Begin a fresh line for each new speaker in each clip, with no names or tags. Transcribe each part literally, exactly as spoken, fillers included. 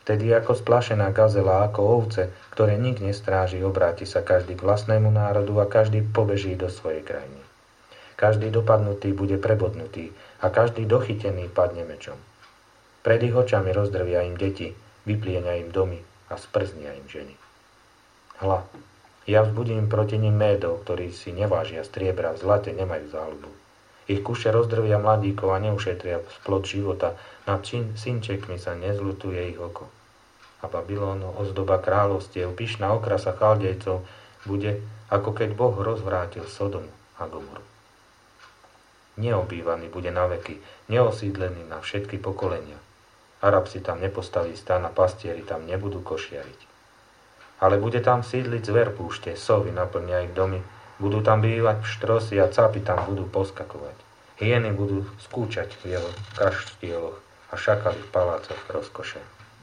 Vtedy ako splašená gazela, ako ovce, ktoré nik nestráži, obráti sa každý k vlastnému národu a každý pobeží do svojej krajiny. Každý dopadnutý bude prebodnutý a každý dochytený padne mečom. Pred ich očami rozdrvia im deti, vyplienia im domy a sprznia im ženy. Hľa, ja vzbudím proti nim Médov, ktorí si nevážia striebra, v zlate nemajú záľubu. Ich kuše rozdrvia mladíkov a neušetria splod života, nad synčekmi sa nezľutuje ich oko. A Babylon, ozdoba kráľovstiev, pyšná okrasa Chaldejcov, bude, ako keď Boh rozvrátil Sodomu a Gomoru. Neobývaný bude na veky, neosídlený na všetky pokolenia. Arab si tam nepostaví stan a pastieri tam nebudú košiariť. Ale bude tam sídliť zver púšte, sovy naplnia ich domy, budú tam bývať pštrosy a cápy tam budú poskakovať. Hyeny budú skúčať v jeho kaštieloch a šakali v palácoch rozkoše.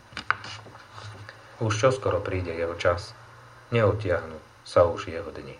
Už čoskoro príde jeho čas, neutiahnu sa už jeho dni.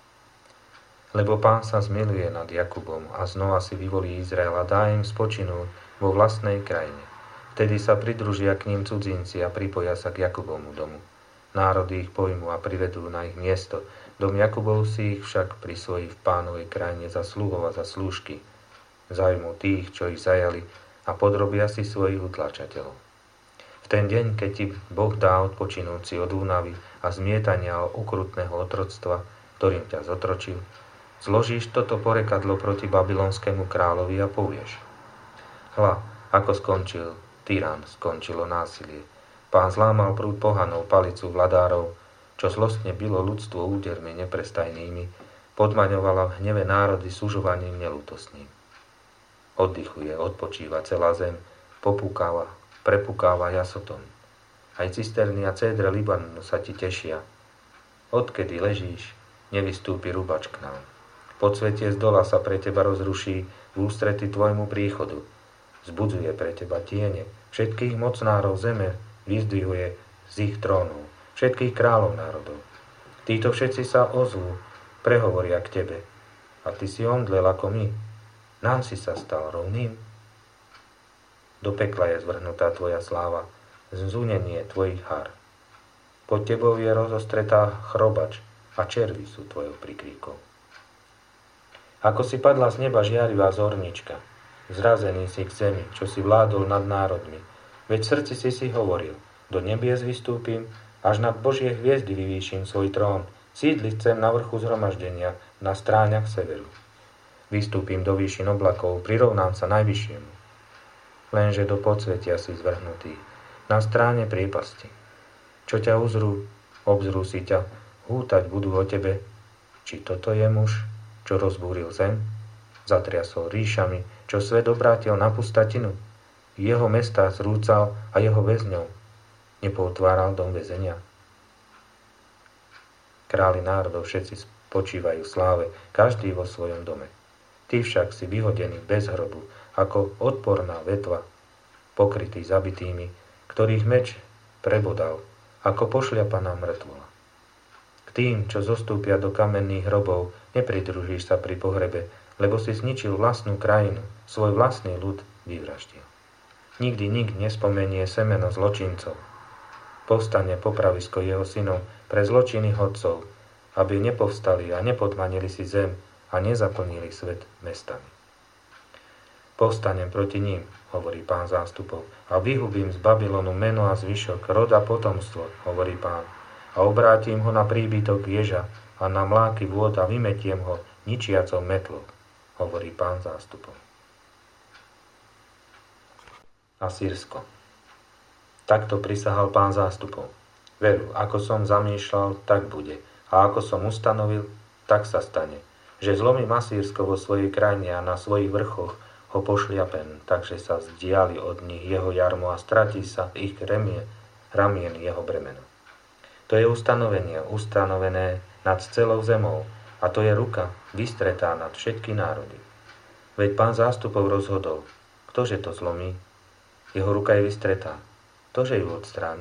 Lebo Pán sa zmiluje nad Jakubom a znova si vyvolí Izrael a dá im spočinúť vo vlastnej krajine. Vtedy sa pridružia k ním cudzinci a pripoja sa k Jakubovmu domu. Národy ich pojmú a privedú na ich miesto. Dom Jakubov si ich však prisvojí v Pánovej krajine za sluhov a za slúžky. Zajmú tých, čo ich zajali, a podrobia si svojich utlačateľov. V ten deň, keď ti Boh dá odpočinúci od únavy a zmietania okrutného otroctva, ktorým ťa zotročil, zložíš toto porekadlo proti babylonskému kráľovi a povieš: Hľa, ako skončil tyran, skončilo násilie. Pán zlámal prúd pohanov, palicu vladárov, čo zlostne bylo ľudstvo údermi neprestajnými, podmaňovala v hneve národy sužovaním nelútostným. Oddychuje, odpočíva celá zem, popúkáva, prepúkáva jasotom. Aj cisterny a cédre Libanonu sa ti tešia. Odkedy ležíš, nevystúpi rubač k nám. Podsvetie z dola sa pre teba rozruší v ústrety tvojmu príchodu. Zbudzuje pre teba tiene, všetkých mocnárov zeme vyzdvihuje z ich trónov, všetkých kráľov národov. Títo všetci sa ozvú, prehovoria k tebe. A ty si omdlel ako my. Nám si sa stal rovným. Do pekla je zvrhnutá tvoja sláva, zúnenie tvojich har. Pod tebou je rozostretá chrobač a červy sú tvojou prikríkou. Ako si padla z neba žiarivá zornička, zrazený si k zemi, čo si vládol nad národmi. Veď v srdci si si hovoril: do nebies vystúpim, až nad Božie hviezdy vyvýšim svoj trón, sídliť chcem na vrchu zhromaždenia, na stráňach severu. Vystúpim do výšin oblakov, prirovnám sa najvyššiemu. Lenže do podsvetia si zvrhnutý, na stráne priepasti. Čo ťa uzrú, obzrú si ťa, hútať budú o tebe. Či toto je muž, čo rozbúril zem? Zatriasol ríšami, čo svet obrátil na pustatinu. Jeho mestá zrúcal a jeho väzňov nepootváral dom väzenia. Králi národov všetci spočívajú v sláve, každý vo svojom dome. Ty však si vyhodený bez hrobu, ako odporná vetva, pokrytý zabitými, ktorých meč prebodal, ako pošľapaná mŕtvola. K tým, čo zostúpia do kamenných hrobov, nepridružíš sa pri pohrebe, lebo si zničil vlastnú krajinu, svoj vlastný ľud vyvraždil. Nikdy nik nespomenie semeno zločincov. Povstane popravisko jeho synov pre zločiny hodcov, aby nepovstali a nepodmanili si zem a nezaplnili svet mestami. Povstanem proti ním, hovorí Pán zástupov, a vyhubím z Babylonu meno a zvyšok, rod a potomstvo, hovorí Pán, a obrátim ho na príbytok ježa a na mláky vôd a vymetiem ho ničiacou metlou, hovorí Pán zástupov. Asýrsko. Takto prisahal Pán zástupov. Veru, ako som zamýšľal, tak bude. A ako som ustanovil, tak sa stane. Že zlomím Asýrsko vo svojej krajine a na svojich vrchoch ho pošliapem, takže sa vzdiali od nich jeho jarmo a stratí sa ich remie, ramien jeho bremeno. To je ustanovenie, ustanovené nad celou zemou, a to je ruka vystretá nad všetky národy. Veď Pán zástupov rozhodol, ktože to zlomí? Jeho ruka je vystretá. Ktože ju odstráni?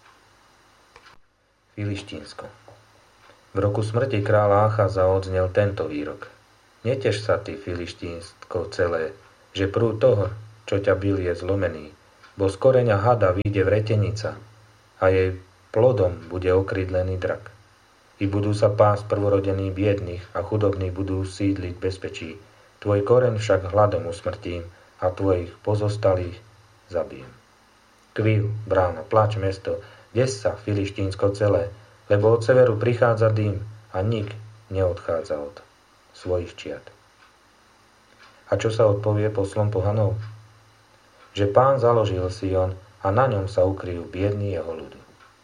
Filištínsko. V roku smrti kráľa Achaza odznel tento výrok. Neteš sa ty, Filištínsko celé, že prúd toho, čo ťa bil, je zlomený. bo z koreňa hada vyjde vretenica a jej plodom bude okrídlený drak. I budú sa pásť prvorodení biedných a chudobní budú sídliť v bezpečí. Tvoj koreň však hladom usmrtím a tvojich pozostalých zabijem. Kvív, brána, plač mesto, des sa, Filištínsko celé, lebo od severu prichádza dym a nik neodchádza od svojich čiat. A čo sa odpovie poslom pohanov? Že Pán založil Sion a na ňom sa ukryjú biední jeho ľudu.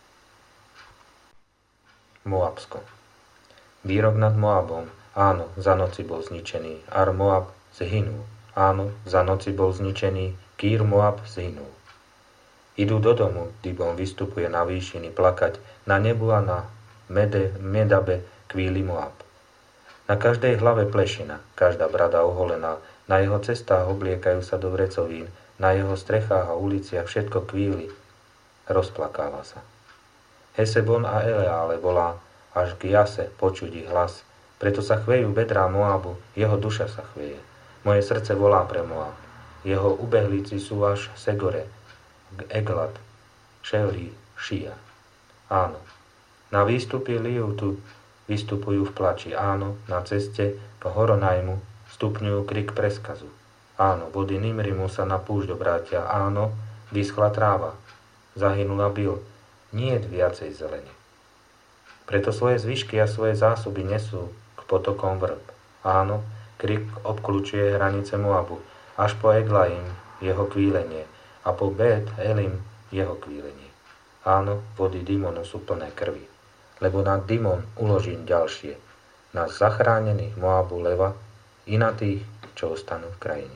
Moabsko. Výrok nad Moabom. Áno, za noci bol zničený. Ar Moab zhynul. Áno, za noci bol zničený. Kýr Moab zhynul. Idú do domu, Dibon vystupuje na výšiny plakať. Na nebu a na mede, medabe kvíli Moab. Na každej hlave plešina, každá brada oholená. Na jeho cestách obliekajú sa do vrecovín. Na jeho strechách a uliciach všetko kvíli. Rozplakáva sa. Hesebon a Eleále volá, až k Jase počuť ich hlas. Preto sa chvejú bedrá Moabu, jeho duša sa chveje. Moje srdce volá pre Moab. Jeho ubehlíci sú až Segore, Eglat, Ševlí, Šia. Áno, na výstupy Liutu vystupujú v plači. Áno, na ceste po Horonajmu stupňujú krik preskazu. Áno, vody Nimrimu sa na púšť obrátia. Áno, vyschla tráva. Zahynula Bil. Nie je viacej zelene. Preto svoje zvyšky a svoje zásoby nesú k potokom vrb. Áno, krik obklúčuje hranice Moabu. Až po Eglaim jeho kvílenie a po Bet Elim jeho kvílenie. Áno, vody Dimonu sú plné krvi. Lebo na Dimon uložím ďalšie. Na zachránených Moabu leva i na tých, čo ostanú v krajine.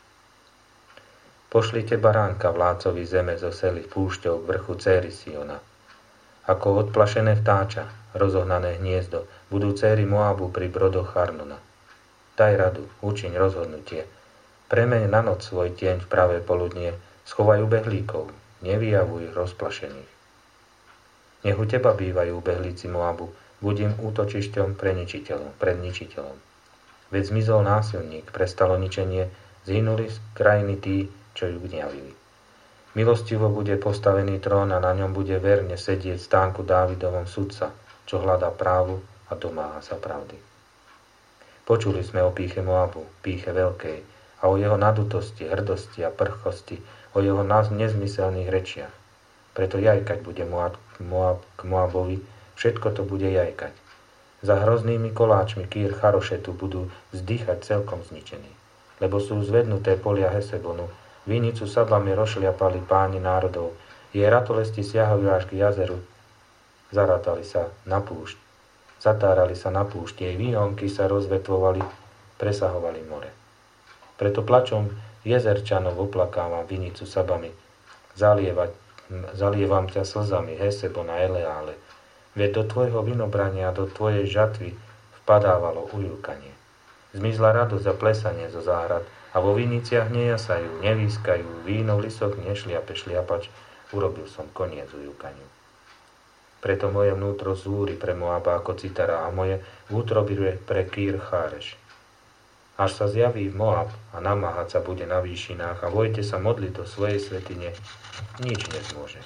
Pošlite baránka vládcovi zeme zo sely púšťou k vrchu céry Siona. Ako odplašené vtáča, rozohnané hniezdo, budú céry Moabu pri brodoch Arnona. Daj radu, učiň rozhodnutie. Premeň na noc svoj tieň v pravé poludnie, schovaj ubehlíkov, nevyjavuj rozplašených. Nech u teba bývajú ubehlíci Moabu, buď im útočišťom pre ničiteľom, pred ničiteľom. Veď zmizol násilník, prestalo ničenie, zhynuli z krajiny tí, čo ju gňavili. Milostivo bude postavený trón a na ňom bude verne sedieť v stánku Dávidovom sudca, čo hľadá právu a domáha sa pravdy. Počuli sme o pýche Moabu, pýche veľkej, a o jeho nadutosti, hrdosti a prchosti, o jeho nezmyselných rečiach. Preto jajkať bude Moab, Moab k Moabovi, všetko to bude jajkať. Za hroznými koláčmi Kýr Charošetu budú vzdychať celkom zničení, lebo sú zvednuté polia Hesebonu, vinicu sablami rozšliapali páni národov, jej ratolesti siahajú až k jazeru, zarátali sa na púšť, zatárali sa na púšť, jej výhonky sa rozvetvovali, presahovali more. Preto plačom jezerčanov oplakávam vinicu sabami, zalievať, zalievam ťa slzami, Hesebon a Eleále, veď do tvojho vinobrania, do tvojej žatvy vpadávalo ujúkanie. Zmizla radosť a plesanie zo záhrad, a vo viniciach nejasajú, nevýskajú, víno v lisoch nešliape šliapač, urobil som koniec ujúkaniu. Preto moje vnútro zúri pre Moaba ako citara a moje útroby pre Kýr Cháreš. Až sa zjaví v Moab a namáhať sa bude na výšinách a vojte sa modliť do svojej svätyne, nič nezmôže.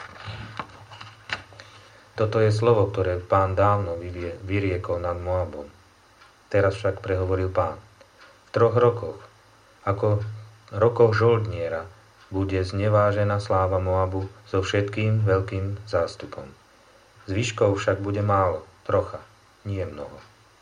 Toto je slovo, ktoré Pán dávno vyriekol nad Moabom. Teraz však prehovoril Pán. V troch rokoch, ako rokoch žoldniera, bude znevážená sláva Moabu so všetkým veľkým zástupom. Zvyškov však bude málo, trocha, nie mnoho.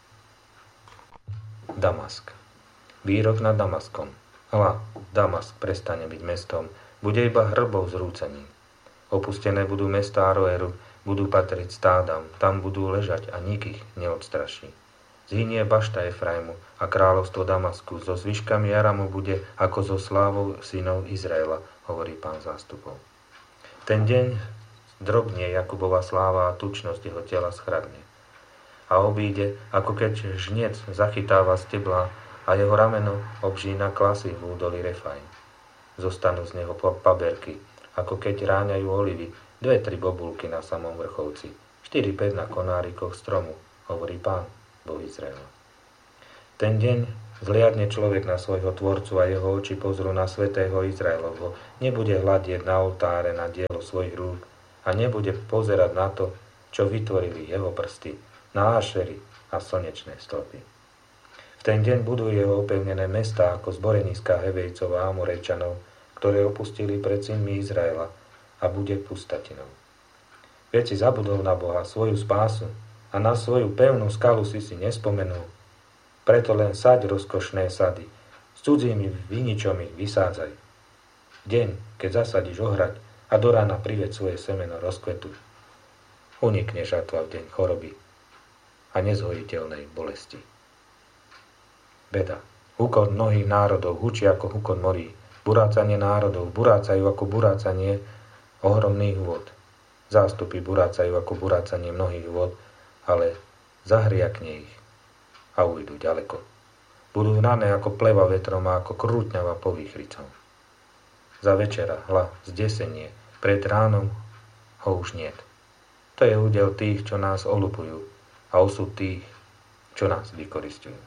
Damask. Výrok nad Damaskom. Hľa, Damask prestane byť mestom, bude iba hrbou zrúcený. Opustené budú mestá Aroeru, budú patriť stádam, tam budú ležať a nik ich neodstraší. Zhynie bašta Efraimu a kráľovstvo Damasku, so zvyškami Aramu bude ako so slávou synov Izraela, hovorí Pán zástupov. Ten deň drobne Jakubova sláva a tučnosť jeho tela schrabne. A obíde, ako keď žniec zachytáva stebla a jeho rameno obžína klasy v údolí Refaim. Zostanú z neho paberky, ako keď ráňajú olivy, dve, tri bobulky na samom vrcholci, štyri, päť na konárikoch stromu, hovorí Pán, Boh Izraela. Ten deň Zliadne človek na svojho tvorcu a jeho oči pozrú na svätého Izraelovho. Nebude hľadieť na oltáre na dielo svojich rúk a nebude pozerať na to, čo vytvorili jeho prsty, na ášery a slnečné stĺpy. V ten deň budú jeho opevnené mestá ako zboreniská Hevejcov a Amorejčanov, ktoré opustili pred synmi Izraela, a bude pustatinou. Veď si zabudol na Boha, svoju spásu, a na svoju pevnú skalu si si nespomenul. Preto len saď rozkošné sady, s cudzími viničom ich vysádzaj. Deň, keď zasadíš ohrať a do rána priveď svoje semeno rozkvetu, unikne žatva v deň choroby a nezhojiteľnej bolesti. Beda, hukot mnohých národov hučí ako hukot morí, burácanie národov burácajú ako burácanie ohromných vôd. Zástupy burácajú ako burácanie mnohých vôd, ale zahriakne ich a ujdu ďaleko. Budú hnané ako pleva vetrom a ako krútňava povýchricou. Za večera, hla, zdesenie, pred ránom ho už niet. To je údel tých, čo nás olupujú, a osud tých, čo nás vykoristujú.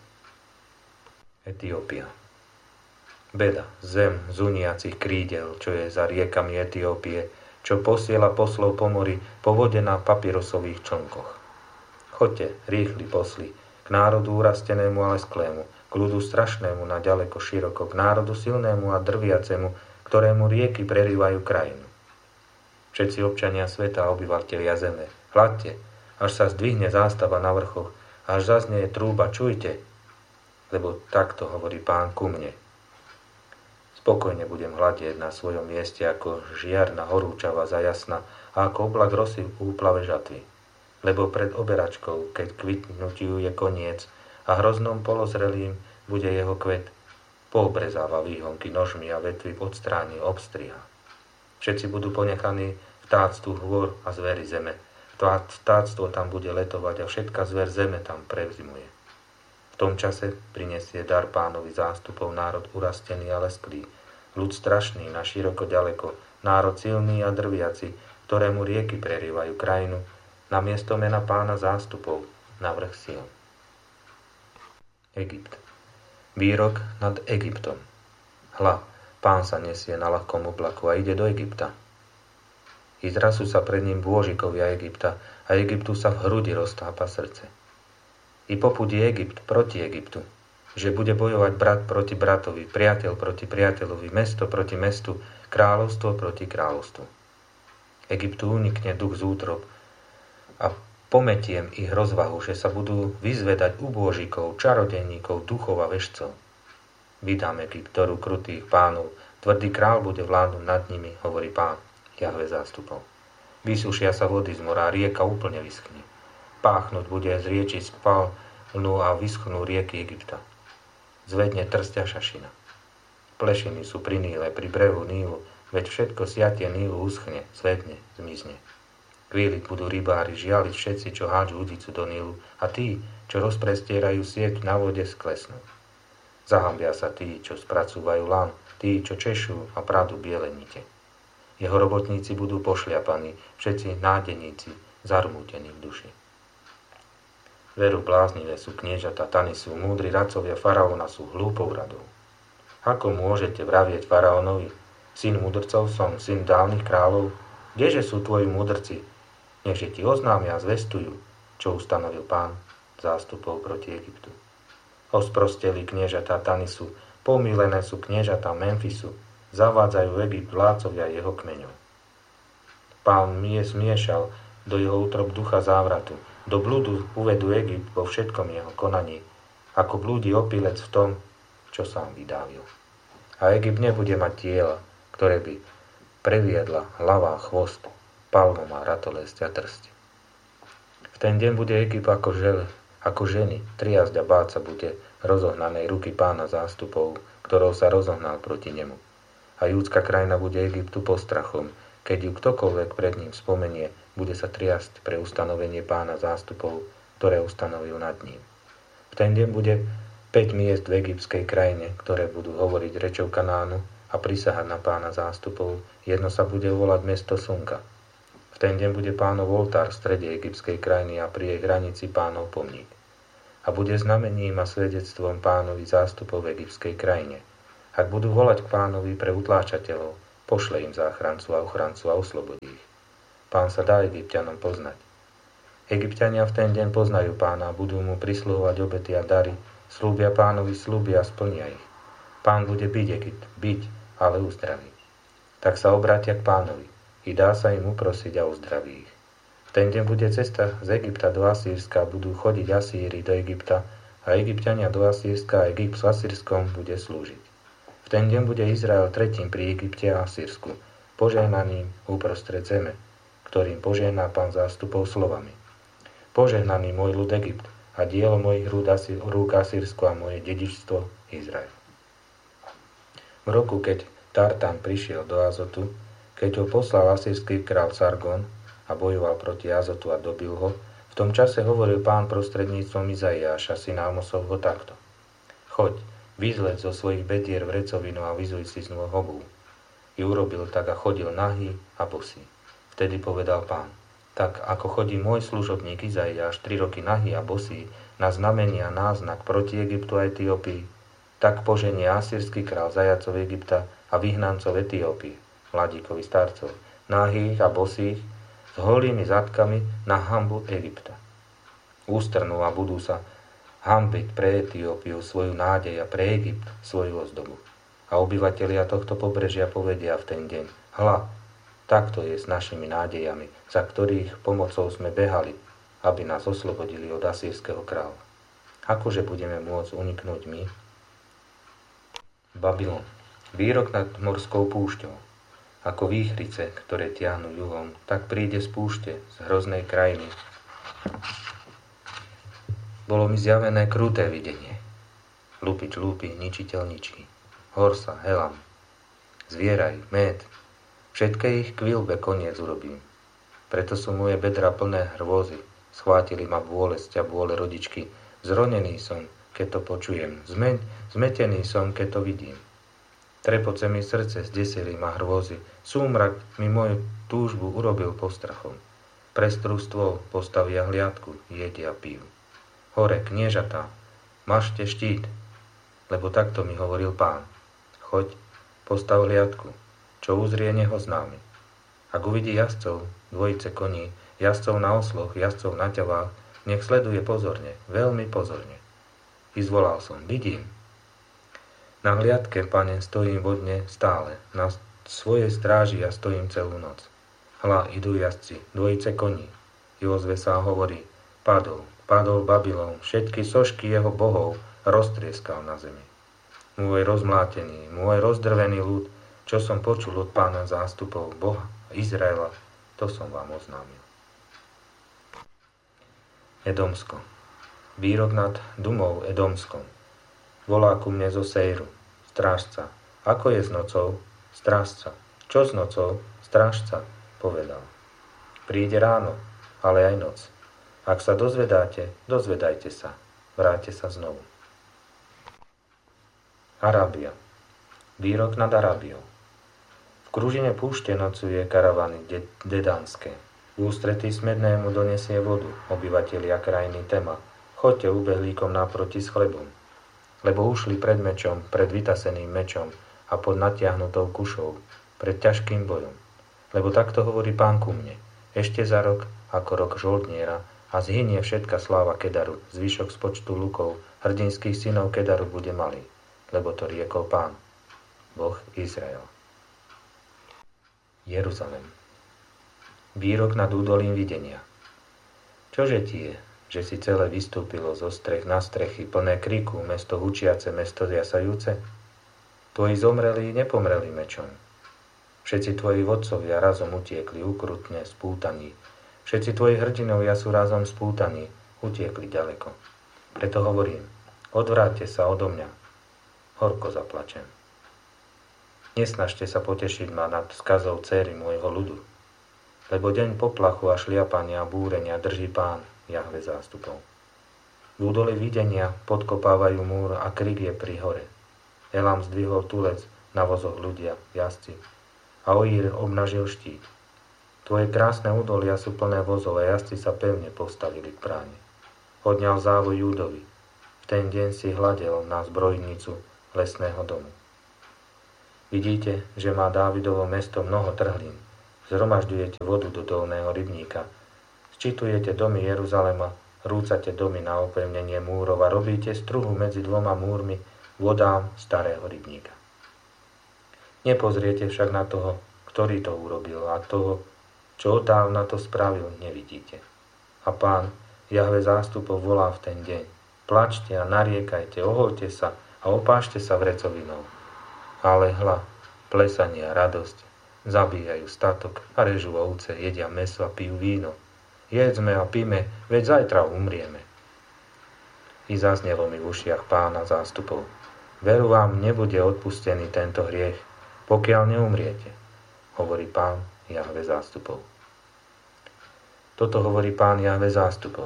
Etiópia. Beda, zem zuniacich krídel, čo je za riekami Etiópie, čo posiela poslov po mori, po vode na papyrosových člnkoch. Choďte, rýchli posli, k národu urastenému a lesklému, k ľudu strašnému na ďaleko široko, k národu silnému a drviacemu, ktorému rieky prerývajú krajinu. Všetci občania sveta a obyvateľia zeme, hľadte, až sa zdvihne zástava na vrchoch, až zaznie trúba, čujte, lebo takto hovorí Pán ku mne. Spokojne budem hľadieť na svojom mieste ako žiarna horúčava za jasna a ako oblak rosy v úplave žatvy. Lebo pred oberačkou, keď kvitnutiu je koniec a hroznom polozrelým bude jeho kvet, poobrezáva výhonky nožmi a vetvy odstráni, obstriha. Všetci budú ponechaní vtáctvu hôr a zvery zeme. Vtáctvo tam bude letovať a všetka zver zeme tam prevzimuje. V tom čase prinesie dar Pánovi zástupov národ urastený a lesklý, ľud strašný na široko ďaleko, národ silný a drviaci, ktorému rieky prerývajú krajinu, na miesto mena Pána zástupov, na vrch síl. Egypt. Výrok nad Egyptom. Hľa, Pán sa nesie na ľahkom oblaku a ide do Egypta. Izrazu sa pred ním bôžikovia Egypta a Egyptu sa v hrudi roztápa srdce. I popudí Egypt proti Egyptu, že bude bojovať brat proti bratovi, priateľ proti priateľovi, mesto proti mestu, kráľovstvo proti kráľovstvu. Egyptu unikne duch z útrob a pometiem ich rozvahu, že sa budú vyzvedať u bôžikov, čarodejníkov, duchov a vešcov. Vydám Egypt do rúk krutých pánov, tvrdý král bude vládnuť nad nimi, hovorí Pán, Jahve zástupov. Vysušia sa vody z mora, rieka úplne vyschne. Páchnuť bude z rieči spalnú a vyschnú rieky Egypta. Zvedne trstia šašina. Plešiny sú pri Níle, pri brehu Nílu, veď všetko siatie Nílu uschne, zvedne, zmizne. Kvíliť budú rybári, žialiť všetci, čo hádžu udicu do Nílu, a tí, čo rozprestierajú sieť na vode, sklesnú. Zahambia sa tí, čo spracúvajú lan, tí, čo češú a pradu biele nite. Jeho robotníci budú pošliapaní, všetci nádeníci, zarmútení v duši. Veru bláznivé sú kniežata Tanisu, múdri radcovia faraóna sú hlúpou radou. Ako môžete vravieť faraónovi, syn mudrcov som, syn dávnych kráľov, kdeže sú tvoji mudrci? Nechže ti oznámia a zvestujú, čo ustanovil Pán zástupov proti Egyptu. Osprosteli kniežata Tanisu, pomílené sú kniežata Memfisu, zavádzajú Egypt vládcovia jeho kmeňov. Pán je zmiešal do jeho útrob ducha závratu, do blúdu uvedú Egypt vo všetkom jeho konaní, ako blúdi opilec v tom, čo sám vydávil. A Egypt nebude mať diela, ktoré by previedla hlava, chvost, palmom a ratolesť a trsť. V ten deň bude Egypt ako, žel, ako ženy, triasť a báť sa bude rozohnanej ruky Pána zástupov, ktorou sa rozohnal proti nemu. A júdska krajina bude Egyptu postrachom, keď ju ktokoľvek pred ním spomenie, bude sa triasť pre ustanovenie Pána zástupov, ktoré ustanovil nad ním. V ten deň bude päť miest v egyptskej krajine, ktoré budú hovoriť rečou Kanánu a prisahať na Pána zástupov. Jedno sa bude volať mesto Slnka. V ten deň bude Pánov oltár v strede egyptskej krajiny a pri jej hranici Pánov pomník. a bude znamením a svedectvom Pánovi zástupov v egyptskej krajine. Ak budú volať k Pánovi pre utláčateľov, pošle im záchrancu a ochrancu a oslobodí ich. Pán sa dá Egypťanom poznať. Egypťania v ten deň poznajú Pána, budú mu prisluhovať obety a dary, slúbia Pánovi sľuby a splnia ich. Pán bude byť Egypt, byť, ale uzdraví. Tak sa obrátia k Pánovi i dá sa im uprosiť a uzdraví ich. V ten deň bude cesta z Egypta do Asýrska, budú chodiť Asýri do Egypta a Egypťania do Asýrska a Egypt v Asýrskom bude slúžiť. V ten deň bude Izrael tretím pri Egypte a Asýrsku, požehnaným uprostred zeme, ktorým požehná Pán zástupov slovami. Požehnaný môj ľud Egypt a dielo mojich rúk Asýrsko a moje dedičstvo Izrael. V roku, keď Tartán prišiel do Azotu, keď ho poslal asýrsky král Sargon a bojoval proti Azotu a dobil ho, v tom čase hovoril Pán prostredníctvom Izaiáša, syna Amosovho, takto. Choď, vyzleď zo svojich bedier vrecovinu a vyzuj si z nôh obuv. I urobil tak a chodil nahý a bosý. Vtedy povedal Pán, tak ako chodí môj služobník Izaiáš tri roky nahý a bosý na znamenie a náznak proti Egyptu a Etiópii, tak poženie asýrsky král zajacov Egypta a vyhnancov Etiópie, mladíkovi starcov, nahých a bosých, s holými zadkami na hanbu Egypta. Ústrnú a budú sa hanbiť pre Etiópiu svoju nádej a pre Egypt svoju ozdobu. A obyvatelia tohto pobrežia povedia v ten deň, hľa, takto je s našimi nádejami, za ktorých pomocou sme behali, aby nás oslobodili od asýrskeho kráľa. Akože budeme môcť uniknúť my? Babylon. Výrok nad morskou púšťou. Ako výchrice, ktoré tiahnu juhom, tak príde z púšte, z hroznej krajiny. Bolo mi zjavené kruté videnie. Lupič lúpi, ničiteľ ničí. Horsa, Helam, zvieraj, Méd, všetké ich kvilbe koniec urobím. Preto sú moje bedra plné hrôzy, schvátili ma bôlesť a bôle rodičky. Zronený som, keď to počujem, Zmeň, zmetený som, keď to vidím. Trepoce mi srdce, zdesili ma hrôzy, súmrak mi moju túžbu urobil postrachom. Prestrú stôl, postavia hliadku, jedia pijú. Hore, kniežatá, mažte štít, lebo takto mi hovoril Pán. Choď, postav hliadku, čo uzrie neho známy. Ak uvidí jazdcov, dvojice koní, jazdcov na osloch, jazdcov na ťavách, nech sleduje pozorne, veľmi pozorne. I zvolal som, vidím. Na hliadke, Pane, stojím vodne stále, na svojej stráži ja stojím celú noc. Hľa, idú jazdci, dvojice koní. I ozve sa a hovorí, padol, padol Babylon, všetky sošky jeho bohov roztrieskal na zemi. Môj rozmlátený, môj rozdrvený ľud, čo som počul od Pána zástupov, Boha Izraela, to som vám oznámil. Edomsko. Výrok nad Dumou Edomskom. Volá ku mne zo Sejru, strážca. Ako je s nocou? Strážca. Čo s nocou? Strážca, povedal. Príde ráno, ale aj noc. Ak sa dozvedáte, dozvedajte sa. Vráťte sa znovu. Arábia. Výrok nad Arábiou. V kružine púšte nocuje karavany de- dedánske. V ústretí smednému donesie vodu, obyvatelia krajiny Tema. Choďte ubehlíkom naproti s chlebom. Lebo ušli pred mečom, pred vytaseným mečom a pod natiahnutou kušou, pred ťažkým bojom. Lebo takto hovorí Pán ku mne. Ešte za rok, ako rok žoldniera, a zhynie všetka sláva Kedaru, zvyšok z počtu lukov, hrdinských synov Kedaru bude malý, lebo to riekol Pán, Boh Izrael. Jeruzalem. Výrok nad údolím videnia. Čože ti je, že si celé vystúpilo zo strech na strechy, plné kriku, mesto hučiace, mesto jasajúce? Tvoji zomreli nepomreli mečom. Všetci tvoji vodcovia razom utiekli ukrutne spútaní. Všetci tvoji hrdinovia sú razom spútaní, utiekli ďaleko. Preto hovorím, odvráťte sa odo mňa. Horko zaplačem. Nesnažte sa potešiť ma nad skazou céry môjho ľudu, lebo deň poplachu a šliapania a búrenia drží Pán, Jahve zástupov. V údolí videnia podkopávajú múr a krik je pri hore. Elam zdvihol tulec, na vozoch ľudia, jazdci. A Oír obnažil štít. Tvoje krásne údolia sú plné vozov a jazdci sa pevne postavili k bráne. Odňal závoj Júdovi, V ten deň si hľadel na zbrojnicu lesného domu. Vidíte, že má Dávidovo mesto mnoho trhlín. Zhromažďujete vodu do dolného rybníka. Sčitujete domy Jeruzalema, rúcate domy na opevnenie múrov a robíte struhu medzi dvoma múrmi vodám starého rybníka. Nepozriete však na toho, ktorý to urobil, a toho, čo odávna to spravil, nevidíte. A Pán, Jahve zástupov, volá v ten deň: plačte a nariekajte, oholte sa a opášte sa vrecovinou. Ale hľa, plesanie a radosť, zabíjajú statok a režú ovce, jedia mäso a pijú víno. Jedzme a píme, veď zajtra umrieme. I zaznelo mi v ušiach Pána zástupov: veru vám nebude odpustený tento hriech, pokiaľ neumriete, hovorí Pán Jahve zástupov. Toto hovorí Pán Jahve zástupov.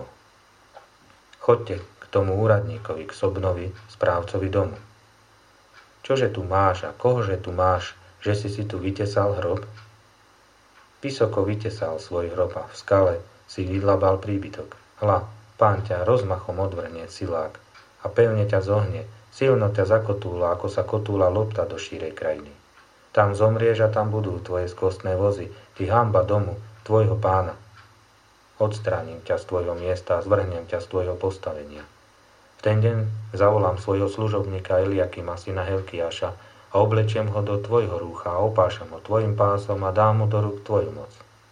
Choďte k tomu úradníkovi, k Sobnovi, správcovi domu. Čože tu máš a kohože tu máš, že si si tu vytesal hrob? Vysoko vytesal svoj hrob a v skale si vydlabal príbytok. Hľa, Pán ťa rozmachom odvrnie silák a pevne ťa zohne, silno ťa zakotúla, ako sa kotúla lopta do šírej krajiny. Tam zomrieš a tam budú tvoje skostné vozy, ty hanba domu, tvojho Pána. Odstránim ťa z tvojho miesta a zvrhnem ťa z tvojho postavenia. V ten deň zavolám svojho služobníka Eliakima, syna Helkiáša, a oblečiem ho do tvojho rúcha a opášam ho tvojim pásom a dám mu do rúk tvoju moc.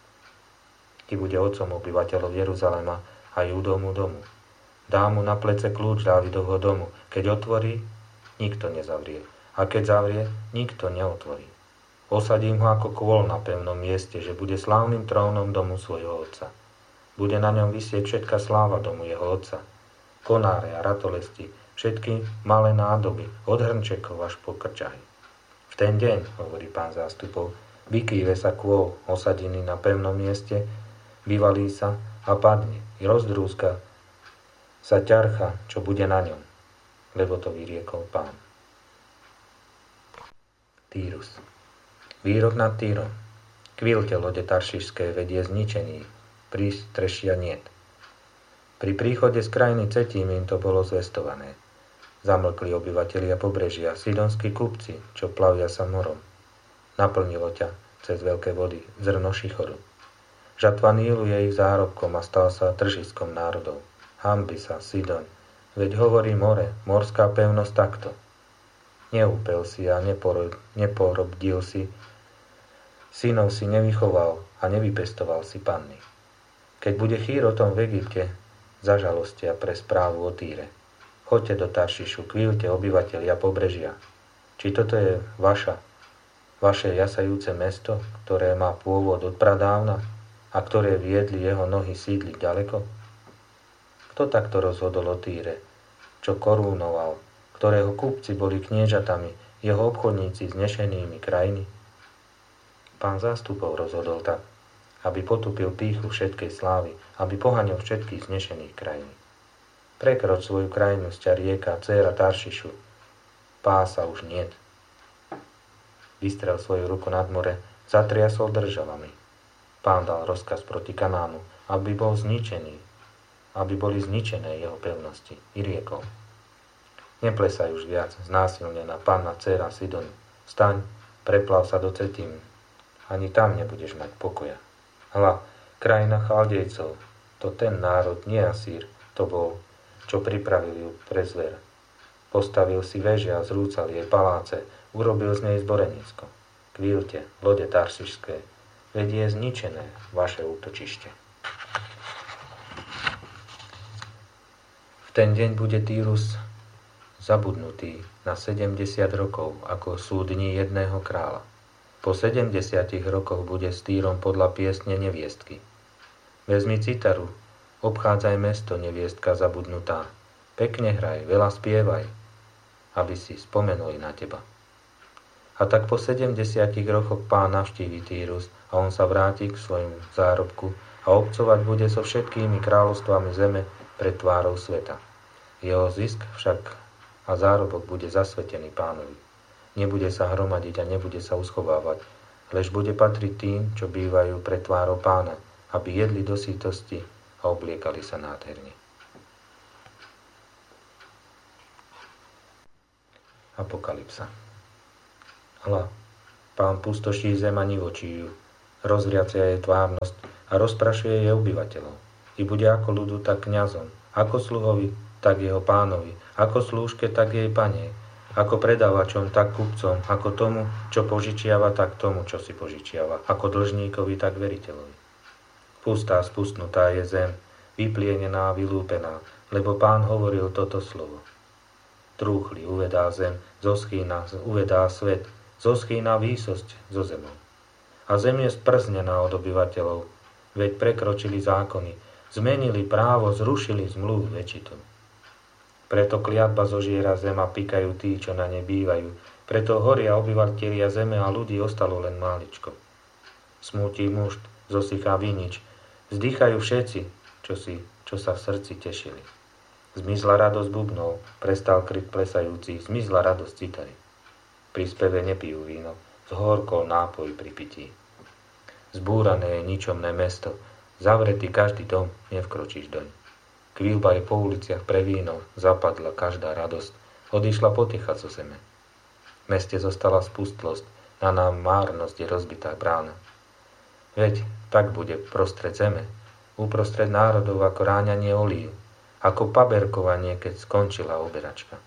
Ty bude otcom obyvateľov Jeruzalema a Júdovmu domu. Dám mu na plece kľúč Dávidovho domu. Keď otvorí, nikto nezavrie. A keď zavrie, nikto neotvorí. Osadím ho ako kôl na pevnom mieste, že bude slávnym trónom domu svojho otca. Bude na ňom visieť všetka sláva domu jeho otca. Konáre a ratolesti, všetky malé nádoby, od hrnčekov až po krčahy. V ten deň, hovorí Pán zástupov, vykýve sa kôl osadený na pevnom mieste, vyvalí sa a padne, i rozdrúska sa ťarcha, čo bude na ňom, lebo to vyriekol Pán. Týrus. Výrok nad Týrom. Kvílte lode taršišské, veď je zničený, prístrešia niet. Pri príchode z krajiny Cetím im to bolo zvestované. Zamlkli obyvatelia pobrežia, sidonskí kupci, čo plavia sa morom. Naplnilo ťa cez veľké vody zrno šichoru. Žatva Nílu je ich zárobkom a stal sa tržiskom národov. Hanbi sa, Sidon, veď hovorí more, morská pevnosť takto. Neúpel si a neporod, neporobdil si, synov si nevychoval a nevypestoval si panny. Keď bude chýr o tom v Egypte, zažalostia pre správu o Týre. Choďte do Taršišu, kvílte obyvatelia pobrežia. Či toto je vaša, vaše jasajúce mesto, ktoré má pôvod od pradávna a ktoré viedli jeho nohy sídliť ďaleko? Kto takto rozhodol o Týre, čo korúnoval, ktorého kupci boli kniežatami, jeho obchodníci znešenými krajiny? Pán zástupov rozhodol tak, aby potupil pýchu všetkej slávy, aby poháňal všetkých znešených krajín. Prekroč svoju krajinu z ťa rieka, dcéra Taršišu. Pása už niet. Vystrel svoju ruku nad more, zatriasol državami. Pán dal rozkaz proti Kanánu, aby bol zničený, aby boli zničené jeho pevnosti. I riekol: neplesaj už viac, znásilnená panna dcéra Sidonu. Vstaň, preplav sa do Cetímu. Ani tam nebudeš mať pokoja. Hľa, krajina Chaldejcov, to ten národ, nie Asýr, to bol, čo pripravil ju pre zver. Postavil si veže a zrúcal jej paláce, urobil z nej zborenisko. Kvílte, lode taršišské, veď je zničené vaše útočište. V ten deň bude Týrus zabudnutý na sedemdesiat rokov, ako sú dni jedného kráľa. Po sedemdesiatich rokoch bude s Týrom podľa piesne neviestky. Vezmi citaru, obchádzaj mesto, neviestka zabudnutá. Pekne hraj, veľa spievaj, aby si spomenuli na teba. A tak po sedemdesiatich rokoch Pán navštíví Týrus a on sa vráti k svojmu zárobku a obcovať bude so všetkými kráľovstvami zeme pred tvárou sveta. Jeho zisk však a zárobok bude zasvetený Pánovi. Nebude sa hromadiť a nebude sa uschovávať, lež bude patriť tým, čo bývajú pred tvárou Pána, aby jedli do sítosti a obliekali sa nádherne. Apokalypsa. Hľa, Pán pustoší zem a nivočí ju, rozvriacia jej tvárnosť a rozprašuje jej obyvateľov. I bude ako ľudu, tak kňazom, ako sluhovi, tak jeho pánovi, ako slúžke, tak jej panej, ako predávačom, tak kupcom, ako tomu, čo požičiava, tak tomu, čo si požičiava, ako dlžníkovi, tak veriteľovi. Pustá, spustnutá je zem, vyplienená, vylúpená, lebo Pán hovoril toto slovo. Trúchli, uvedá zem, zoschýna, uvedá svet, zoschýna výsosť zo zemou. A zem je sprznená od obyvateľov, veď prekročili zákony, zmenili právo, zrušili zmluvu väčitou. Preto kliatba zožiera zem a pikajú tí, čo na nej bývajú, preto horia obyvatelia zeme a ľudí ostalo len máličko. Smúti mužd, zosychá vinič, vzdychajú všetci, čo, si, čo sa v srdci tešili. Zmizla radosť bubnov, prestal krik plesajúcich, zmizla radosť citary. Pri speve nepijú víno, zhorkol nápoj pri pití. Zbúrané je ničomné mesto, zavretý každý dom, nevkročíš doň. Kvílba je po uliciach pre víno, zapadla každá radosť, odišla poticha zo zeme. V meste zostala spustlosť, na nám márnosť je rozbitá brána. Veď tak bude prostred zeme, uprostred národov ako ráňanie olív, ako paberkovanie, keď skončila oberačka.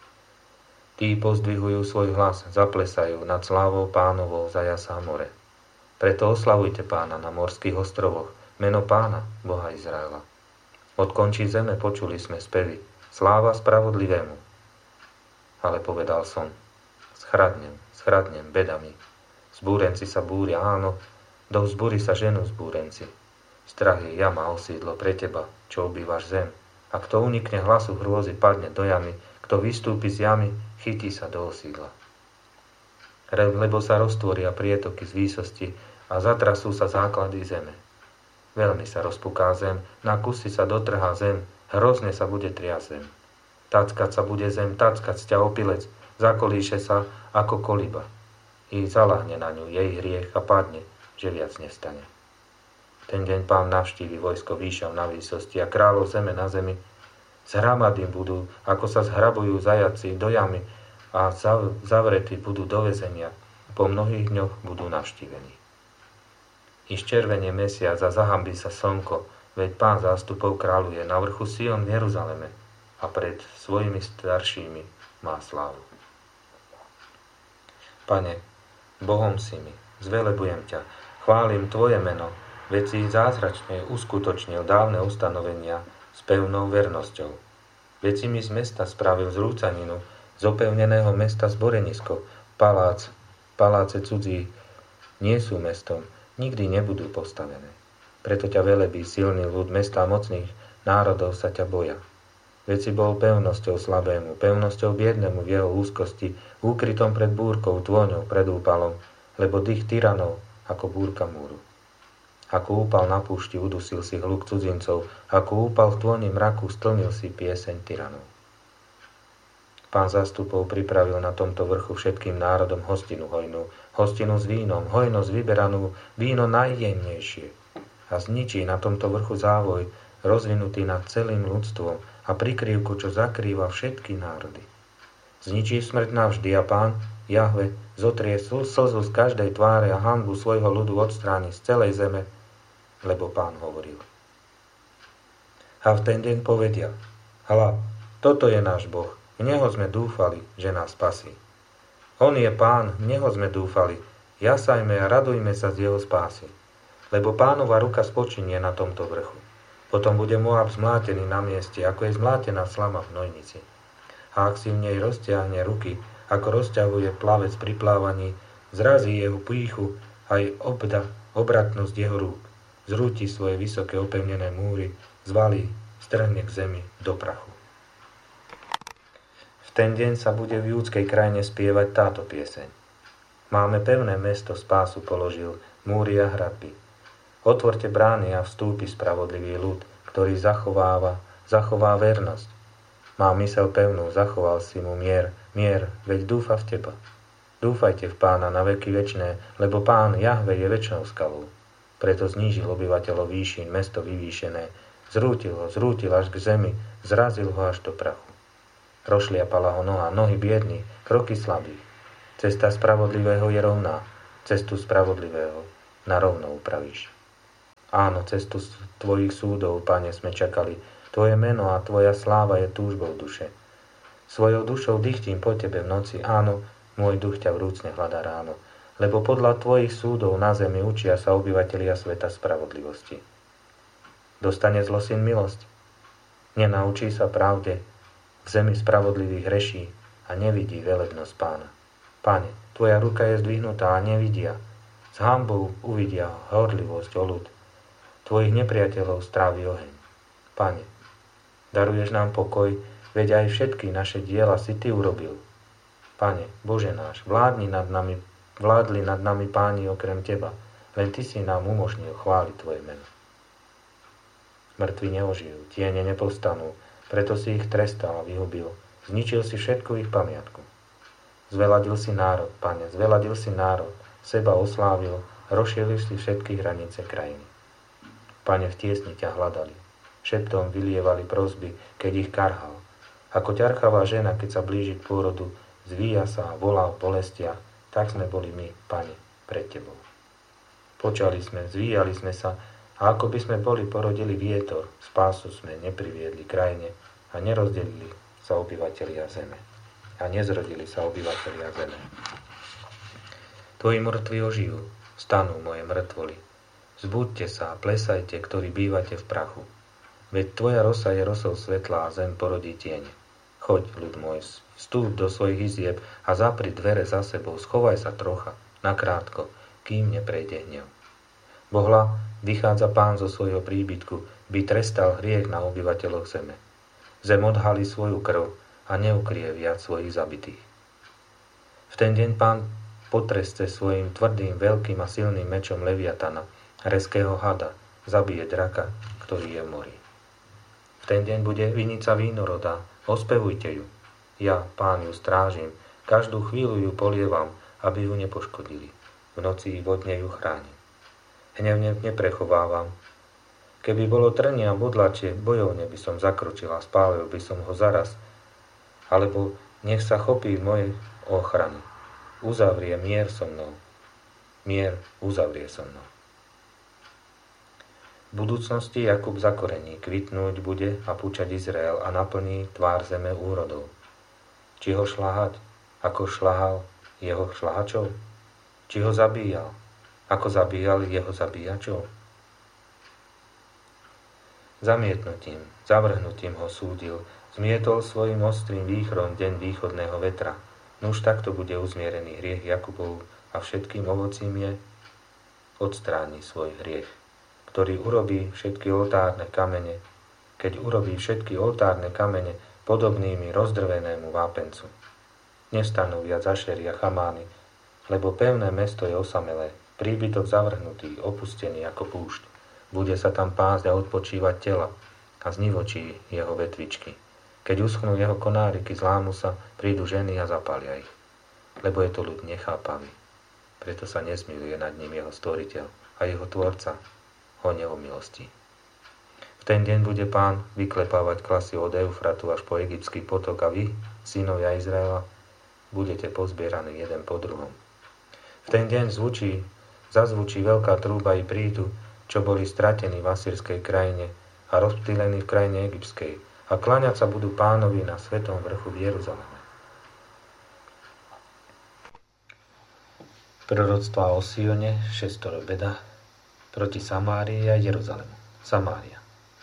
Tí pozdvihujú svoj hlas, zaplesajú nad slávou Pánovou zajasá more. Preto oslavujte Pána na morských ostrovoch, meno Pána, Boha Izraela. Od končí zeme počuli sme spevy, sláva spravodlivému. Ale povedal som, schradnem, schradnem bedami. Zbúrenci sa búria, áno, do vzbúry sa ženú zbúrenci. Strach je jama osídlo pre teba, čo obývaš zem. A kto unikne hlasu hrôzy, padne do jamy, kto vystúpi z jamy, chytí sa do osídla. Lebo sa roztvoria prietoky z výsosti a zatrasú sa základy zeme. Veľmi sa rozpuká zem, na kusy sa dotrhá zem, hrozne sa bude triasť zem. Tackať sa bude zem, tackať ťa opilec, zakolíše sa ako koliba. I zaľahne na ňu jej hriech a padne, že viac nestane. Ten deň Pán navštívi vojsko výšav na výsosti a kráľov zeme na zemi. Zhramady budú, ako sa zhrabujú zajaci do jamy a zavretí budú do väzenia. Po mnohých dňoch budú navštívení. I zčervenie mesiac a zahambí sa slnko, veď Pán zástupov kráľuje na vrchu Sion v Jeruzaleme a pred svojimi staršími má slávu. Pane, Bohom si mi, zvelebujem ťa, chválim Tvoje meno, veď si zázračne uskutočnil dávne ustanovenia s pevnou vernosťou. Veď si mi z mesta spravil zrúcaninu, z opevneného mesta zborenisko, palác, paláce cudzí nie sú mestom, nikdy nebudú postavené. Preto ťa velebí silný ľud mesta mocných národov sa ťa boja. Veď si bol pevnosťou slabému, pevnosťou biednému v jeho úzkosti, úkrytom pred búrkou, tôňou, pred úpalom, lebo dých tyranov ako búrka múru. Ako úpal na púšti, udusil si hluk cudzincov, ako úpal v tôni mraku, stlnil si pieseň tyranov. Pán zástupov pripravil na tomto vrchu všetkým národom hostinu hojnú, hostinu s vínom, hojnosť vyberanú, víno najjemnejšie. A zničí na tomto vrchu závoj, rozvinutý nad celým ľudstvom a prikryvku, čo zakrýva všetky národy. Zničí smrť navždy a Pán, Jahve, zotrie slzu z každej tváre a hanbu svojho ľudu odstráni z celej zeme, lebo Pán hovoril. A v ten deň povedia, hľa, toto je náš Boh, v Neho sme dúfali, že nás spasí. On je Pán, v Neho sme dúfali, jasajme a radujme sa z Jeho spásy, lebo Pánova ruka spočinie na tomto vrchu. Potom bude Moab zmlátený na mieste, ako je zmlátená slama v hnojnici. A ak si v nej roztiahne ruky, ako rozťahuje plavec pri plávaní, zrazí jeho pýchu aj obda, obratnosť jeho rúk. Zrúti svoje vysoké opevnené múry, zvalí, strhne k zemi do prachu. V ten deň sa bude v júdskej krajine spievať táto pieseň. Máme pevné mesto, spásu položil, múry a hradby. Otvorte brány a vstúpi spravodlivý ľud, ktorý zachováva, zachová vernosť. Má mysel pevnú, zachoval si mu mier, mier, veď dúfa v teba. Dúfajte v Pána na veky večné, lebo Pán Jahve je večnou skalou. Preto znížil obyvateľov výšin, mesto vyvýšené, zrútil ho, zrútil až k zemi, zrazil ho až do prachu. Rozšliapala ho noha, nohy biedných, kroky slabých. Cesta spravodlivého je rovná, cestu spravodlivého na rovno upravíš. Áno, cestu tvojich súdov, Pane, sme čakali. Tvoje meno a tvoja sláva je túžbou duše. Svojou dušou dychtím po tebe v noci, áno, môj duch ťa vrúcne hľadá ráno, lebo podľa tvojich súdov na zemi učia sa obyvatelia sveta spravodlivosti. Dostane zlosyn milosť? Nenaučí sa pravde, v zemi spravodlivých hreší a nevidí velebnosť Pána. Pane, tvoja ruka je zdvihnutá a nevidia. S hanbou uvidia horlivosť o ľud. Tvojich nepriateľov strávi oheň. Pane, daruješ nám pokoj, veď aj všetky naše diela si ty urobil. Pane, Bože náš, vládni nad nami, vládli nad nami páni okrem teba, len ty si nám umožnil chváliť tvoje meno. Mŕtvi neožijú, tiene nepostanú, preto si ich trestal a vyhubil. Zničil si všetku ich pamiatku. Zveladil si národ, Pane, zveladil si národ, seba oslávil, rozšielil si všetky hranice krajiny. Pane, v tiesni ťa hľadali, šeptom vylievali prosby, keď ich karhal. Ako ťarchavá žena, keď sa blíži k pôrodu, zvíja sa a volá v bolestiach, tak sme boli my, Pane, pred tebou. Počali sme, zvíjali sme sa, a ako by sme boli porodili vietor, spásu sme nepriviedli krajine a nerozdelili sa obyvatelia zeme. A nezrodili sa obyvatelia zeme. Tvoji mŕtvi ožijú, stanú moje mŕtvoly. Zbuďte sa a plesajte, ktorí bývate v prachu. Veď tvoja rosa je rosou svetla a zem porodí tieň. Choď, ľud môj, vstúp do svojich izieb a zapri dvere za sebou, schovaj sa trocha, nakrátko, kým neprejde hnev. Bohla, vychádza Pán zo svojho príbytku, by trestal hriech na obyvateľoch zeme. Zem odhalí svoju krv a neukrie viac svojich zabitých. V ten deň Pán potreste svojim tvrdým, veľkým a silným mečom Leviatana, reského hada, zabije draka, ktorý je v mori. V ten deň bude vinica vínorodá, ospevujte ju. Ja, Pán, ju strážim, každú chvíľu ju polievam, aby ju nepoškodili. V noci vodne ju chránim. Hnevne neprechovávam. Keby bolo trnie a bodlačie, bojovne by som zakročil a spálil by som ho zaraz. Alebo nech sa chopí mojej ochrany. Uzavrie mier so mnou. Mier uzavrie so mnou. V budúcnosti Jakub zakorení, kvitnúť bude a púčať Izrael a naplní tvár zeme úrodov. Či ho šľahať, ako šľahal jeho šľahačov? Či ho zabíjal, ako zabíjali jeho zabíjačov? Zamietnutím, zavrhnutím ho súdil, zmietol svojim ostrým výchrom deň východného vetra. Nuž takto bude uzmierený hriech Jakubov a všetkým ovocím je odstráni svoj hriech, ktorý urobí všetky oltárne kamene, keď urobí všetky oltárne kamene podobnými rozdrvenému vápencu. Nestanú viac Ašery a Chamány, lebo pevné mesto je osamelé, príbytok zavrhnutý, opustený ako púšť. Bude sa tam pásť a odpočívať tela a znivočí jeho vetvičky. Keď uschnú jeho konáriky, zlámu sa, prídu ženy a zapália ich. Lebo je to ľud nechápavý. Preto sa nesmiluje nad ním jeho stvoriteľ a jeho tvorca ho neomilostí. V ten deň bude Pán vyklepávať klasy od Eufratu až po egyptský potok a vy, synovia Izraela, budete pozbieraní jeden po druhom. V ten deň zvučí, zazvučí veľká trúba i prídu, čo boli stratení v asýrskej krajine a rozptýlení v krajine egyptskej, a kláňať sa budú Pánovi na svetom vrchu v Jeruzaleme. Proroctvá o Sione, šestoro beda, proti Samárii a Jeruzalému. Samária.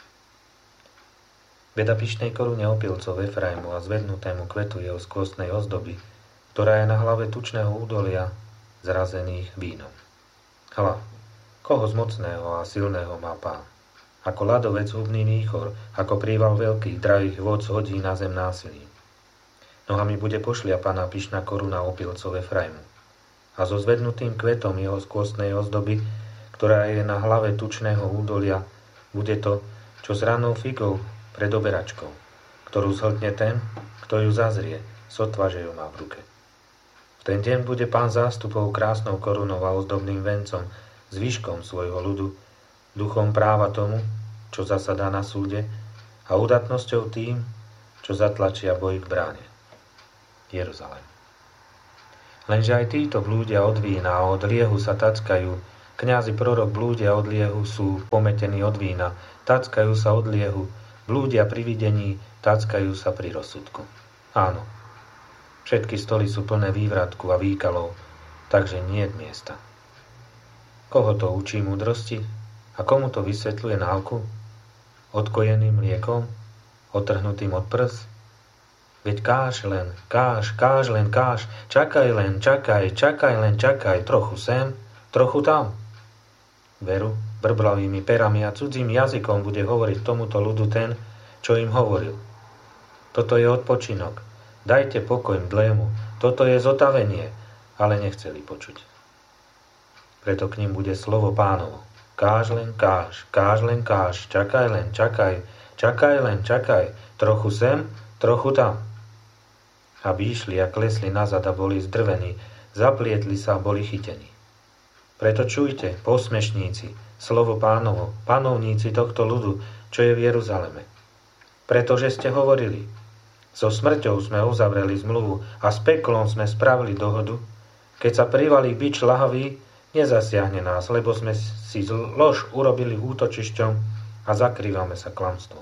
Beda pyšnej korune opilcov Efraimu a zvednutému kvetu jeho skvostnej ozdoby, ktorá je na hlave tučného údolia zrazených vínom. Hľa, koho z mocného a silného má Pán? Ako ľadovec hubný výchor, ako príval veľkých, drahých vôd hodí na zem násilím. Nohami bude pošliapaná pyšná koruna opilcov Efraimu. A so zvednutým kvetom jeho skvostnej ozdoby, ktorá je na hlave tučného údolia, bude to, čo s ranou figou pred oberačkou, ktorú zhltne ten, kto ju zazrie, sotva, že ju má v ruke. V ten deň bude Pán zástupov krásnou korunou a ozdobným vencom, zvyškom svojho ľudu, duchom práva tomu, čo zasadá na súde, a udatnosťou tým, čo čo zatlačia boj k bráne. Jeruzalém. Lenže aj títo blúdia od vína a od liehu sa tackajú. Kňazi prorok blúdia od liehu, sú pometení od vína, tackajú sa od liehu, blúdia pri videní, tackajú sa pri rozsudku. Áno, všetky stoly sú plné vývratku a výkalov, takže nie je miesta. Koho to učí múdrosti? A komu to vysvetľuje náuku? Odkojeným mliekom? Otrhnutým od prs? Veď káž len, káž, káž len, káž, čakaj len, čakaj, čakaj len, čakaj, trochu sem, trochu tam. Veru, brblavými perami a cudzím jazykom bude hovoriť tomuto ľudu ten, čo im hovoril. Toto je odpočinok, dajte pokoj mdlému, toto je zotavenie, ale nechceli počuť. Preto k ním bude slovo Pánovo. Káž len, káž, káž len, káž, čakaj len, čakaj, čakaj len, čakaj, trochu sem, trochu tam. Aby išli a klesli nazad a boli zdrvení, zaplietli sa a boli chytení. Preto čujte, posmešníci, slovo Pánovo, panovníci tohto ľudu, čo je v Jeruzaleme. Pretože ste hovorili, so smrťou sme uzavreli zmluvu a s peklom sme spravili dohodu, keď sa privalí bič lahavý, nezasiahne nás, lebo sme si lož urobili útočišťom a zakrývame sa klamstvom.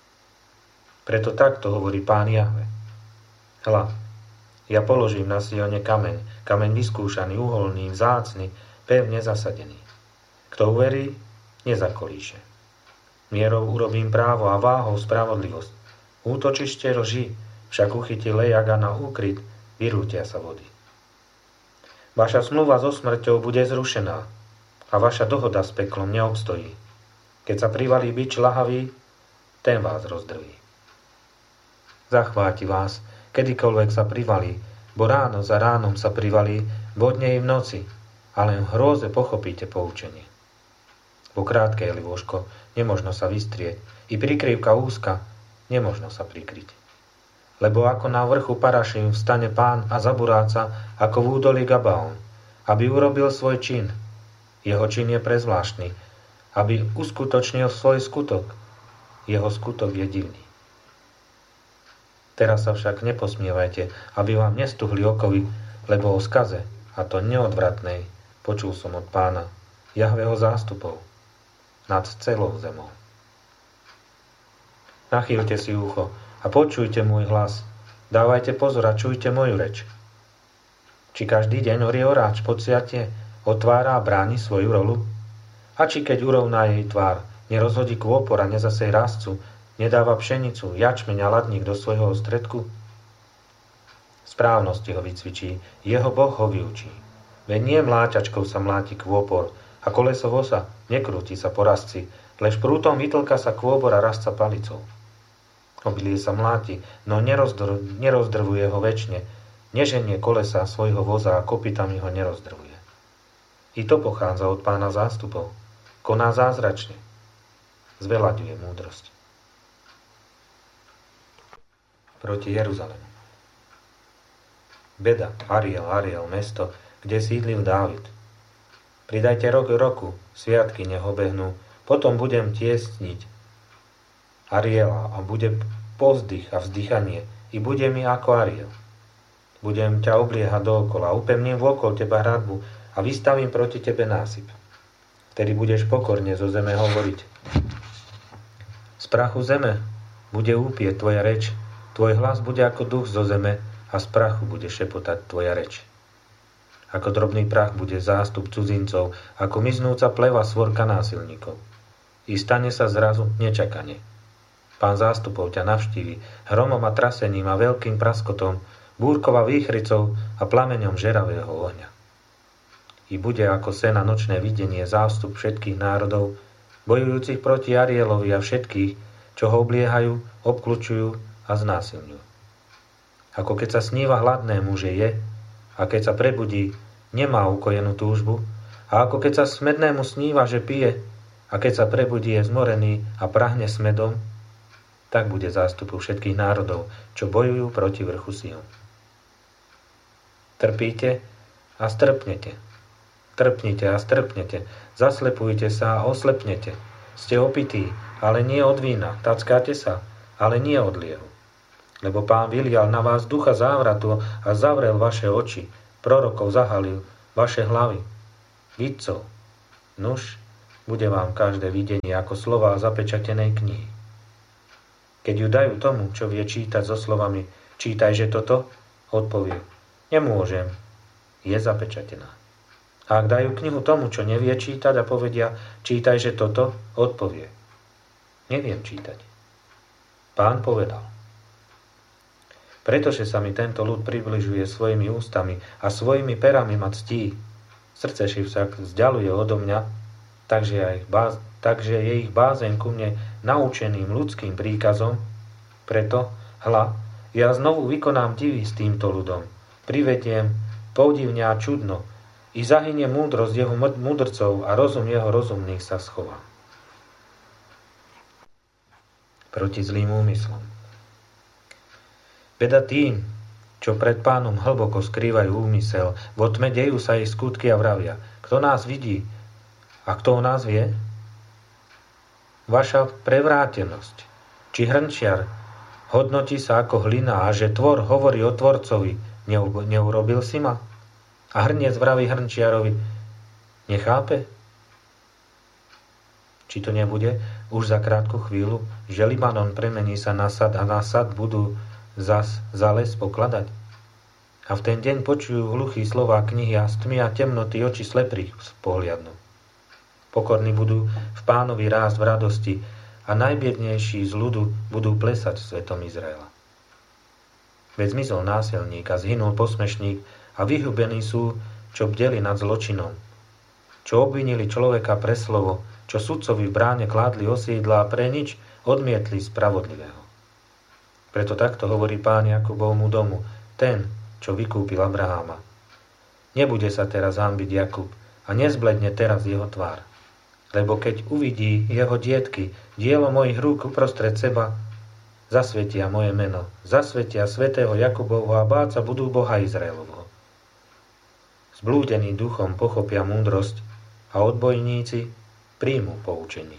Preto takto hovorí Pán Jahve. Hľa, ja položím na Sione kameň, kameň vyskúšaný, uholný, vzácny, pevne zasadený. Kto uverí, nezakolíše. Mierou urobím právo a váhou spravodlivosť. Útočište lži, však uchytí lejak a na úkryt vyrútia sa vody. Vaša smluva so smrťou bude zrušená a vaša dohoda s peklom neobstojí. Keď sa privalí bič lahavý, ten vás rozdrví. Zachváti vás, kedykoľvek sa privalí, bo ráno za ránom sa privalí, vodne i v noci, a len v hrôze pochopíte poučenie. Po krátkej lôžko nemožno sa vystrieť, i prikrývka úzka nemožno sa prikryť. Lebo ako na vrchu Parašim vstane Pán a zaburáca ako v údolí Gabaon, aby urobil svoj čin. Jeho čin je prezvláštny, aby uskutočnil svoj skutok. Jeho skutok je divný. Teraz sa však neposmievajte, aby vám nestuhli okovy, lebo o skaze, a to neodvratnej, počul som od Pána, Jahveho zástupov, nad celou zemou. Nachýlte si ucho a počujte môj hlas, dávajte pozor a čujte moju reč. Či každý deň orie oráč podsiate, otvára a bráni svoju rolu? A či keď urovná jej tvár, nerozhodí kôpor a nezasej rastcu, nedáva pšenicu, jačmeň a ladník do svojho ostredku? Správnosti ho vycvičí, jeho Boh ho vyučí. Veď nie mláťačkou sa mláti kôpor, a koleso vosa nekrúti sa po rastci, lež prútom vytlka sa kôbor a rastca palicou. Obilie sa mláti, no nerozdr- nerozdrvuje ho večne, neženie kolesa svojho voza a kopytami ho nerozdrvuje. I to pochádza od Pána zástupov. Koná zázračne. Zveľaďuje múdrosť. Proti Jeruzalému. Beda, Ariel, Ariel, mesto, kde sídlil Dávid. Pridajte rok roku, sviatky nech obehnú, potom budem tiesniť Ariela a bude pozdych a vzdychanie, i bude mi ako Ariel. Budem ťa obliehať dookola, upevním vôkol teba hradbu a vystavím proti tebe násyp. Vtedy budeš pokorne zo zeme hovoriť. Z prachu zeme bude úpieť tvoja reč, tvoj hlas bude ako duch zo zeme a z prachu bude šepotať tvoja reč. Ako drobný prach bude zástup cudzincov, ako miznúca pleva svorka násilníkov. I stane sa zrazu nečakane. Pán zástupov ťa navštívi hromom a trasením a veľkým praskotom, búrkov a výchricou a plameňom žeravého ohňa. I bude ako sena nočné videnie zástup všetkých národov, bojujúcich proti Arielovi a všetkých, čo ho obliehajú, obkľučujú a znásilňujú. Ako keď sa sníva hladnému, že je, a keď sa prebudí, nemá ukojenú túžbu, a ako keď sa smednému sníva, že pije, a keď sa prebudí, je zmorený a prahne smedom, tak bude zástupu všetkých národov, čo bojujú proti vrchu Sion. Trpíte a strpnete. Trpnite a strpnete. Zaslepujte sa a oslepnete. Ste opití, ale nie od vína. Tackáte sa, ale nie od liehu. Lebo Pán vylial na vás ducha závratu a zavrel vaše oči, prorokov zahalil vaše hlavy. Vidcov, nuž, bude vám každé videnie ako slová zapečatenej knihy. Keď ju dajú tomu, čo vie čítať so slovami čítaj, že toto, odpovie nemôžem, je zapečatená. A ak dajú knihu tomu, čo nevie čítať a povedia čítaj, že toto, odpovie neviem čítať. Pán povedal: Pretože sa mi tento ľud približuje svojimi ústami a svojimi perami ma ctí, srdce si však vzdialuje odo mňa, takže, ja ich báz, takže je ich bázeň ku mne naučeným ľudským príkazom, preto, hľa, ja znovu vykonám divy s týmto ľudom, privediem podivne a čudno, i zahynie múdrosť jeho múdrcov a rozum jeho rozumných sa schová. Proti zlým úmyslom. Beda tým, čo pred Pánom hlboko skrývajú úmysel, vo tme dejú sa ich skutky a vravia: Kto nás vidí a kto o nás vie? Vaša prevrátenosť, či hrnčiar hodnotí sa ako hlina a že tvor hovorí o tvorcovi: Neurobil si ma? A hrniec vraví hrnčiarovi: Nechápe? Či to nebude už za krátku chvíľu, že Libanon premení sa na sad a na sad budú zas za les pokladať? A v ten deň počujú hluchý slová knihy a z tmy a temnoty oči slepých pohliadnú. Pokorní budú v Pánovi rásť v radosti a najbiednejší z ľudu budú plesať v svetom Izraela. Veď zmizol násilník a zhynul posmešník a vyhubení sú, čo bdeli nad zločinom, čo obvinili človeka pre slovo, čo sudcovi v bráne kládli osídla a pre nič odmietli spravodlivého. Preto takto hovorí Pán Jakubovmu domu, ten, čo vykúpil Abraháma. Nebude sa teraz hanbiť Jakub a nezbledne teraz jeho tvár. Lebo keď uvidí jeho dietky, dielo mojich rúk uprostred seba, zasvetia moje meno, zasvetia svätého Jakubovho a báť sa budú Boha Izraelovho. Zblúdení duchom pochopia múdrosť a odbojníci príjmu poučenie.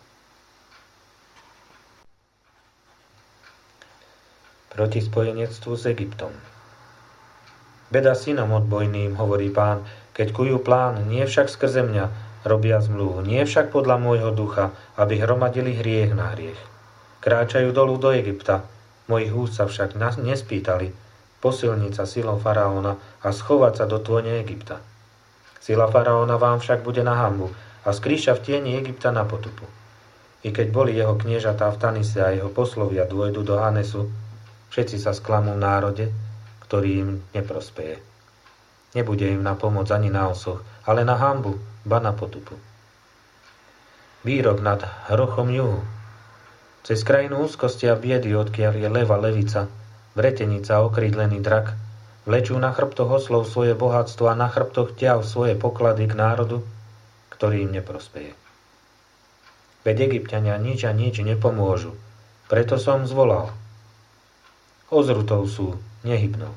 Proti spojenectvu s Egyptom. Beda synom odbojným, hovorí Pán, keď kujú plán, nie však skrze mňa robia zmluvu, nie však podľa môjho ducha, aby hromadili hriech na hriech. Kráčajú dolu do Egypta, mojich úst sa však nespýtali, posilniť sa silou faraóna a schovať sa do tône Egypta. Sila faraóna vám však bude na hanbu a skrýša v tieni Egypta na potupu. I keď boli jeho kniežatá v Tanise a jeho poslovia dôjdu do Hanesu, všetci sa sklamú v národe, ktorý im neprospeje. Nebude im na pomoc ani na osoch, ale na hanbu, ba na potupu. Výrok nad hrochom juhu. Cez krajinu úzkosti a biedy, odkiaľ je leva levica, vretenica, okrídlený drak, vlečú na chrbtoch oslov svoje bohatstvo a na chrbtoch ťav svoje poklady k národu, ktorý im neprospeje. Veď Egypťania nič a nič nepomôžu, preto som zvolal. Ozrutou sú, nehybnou.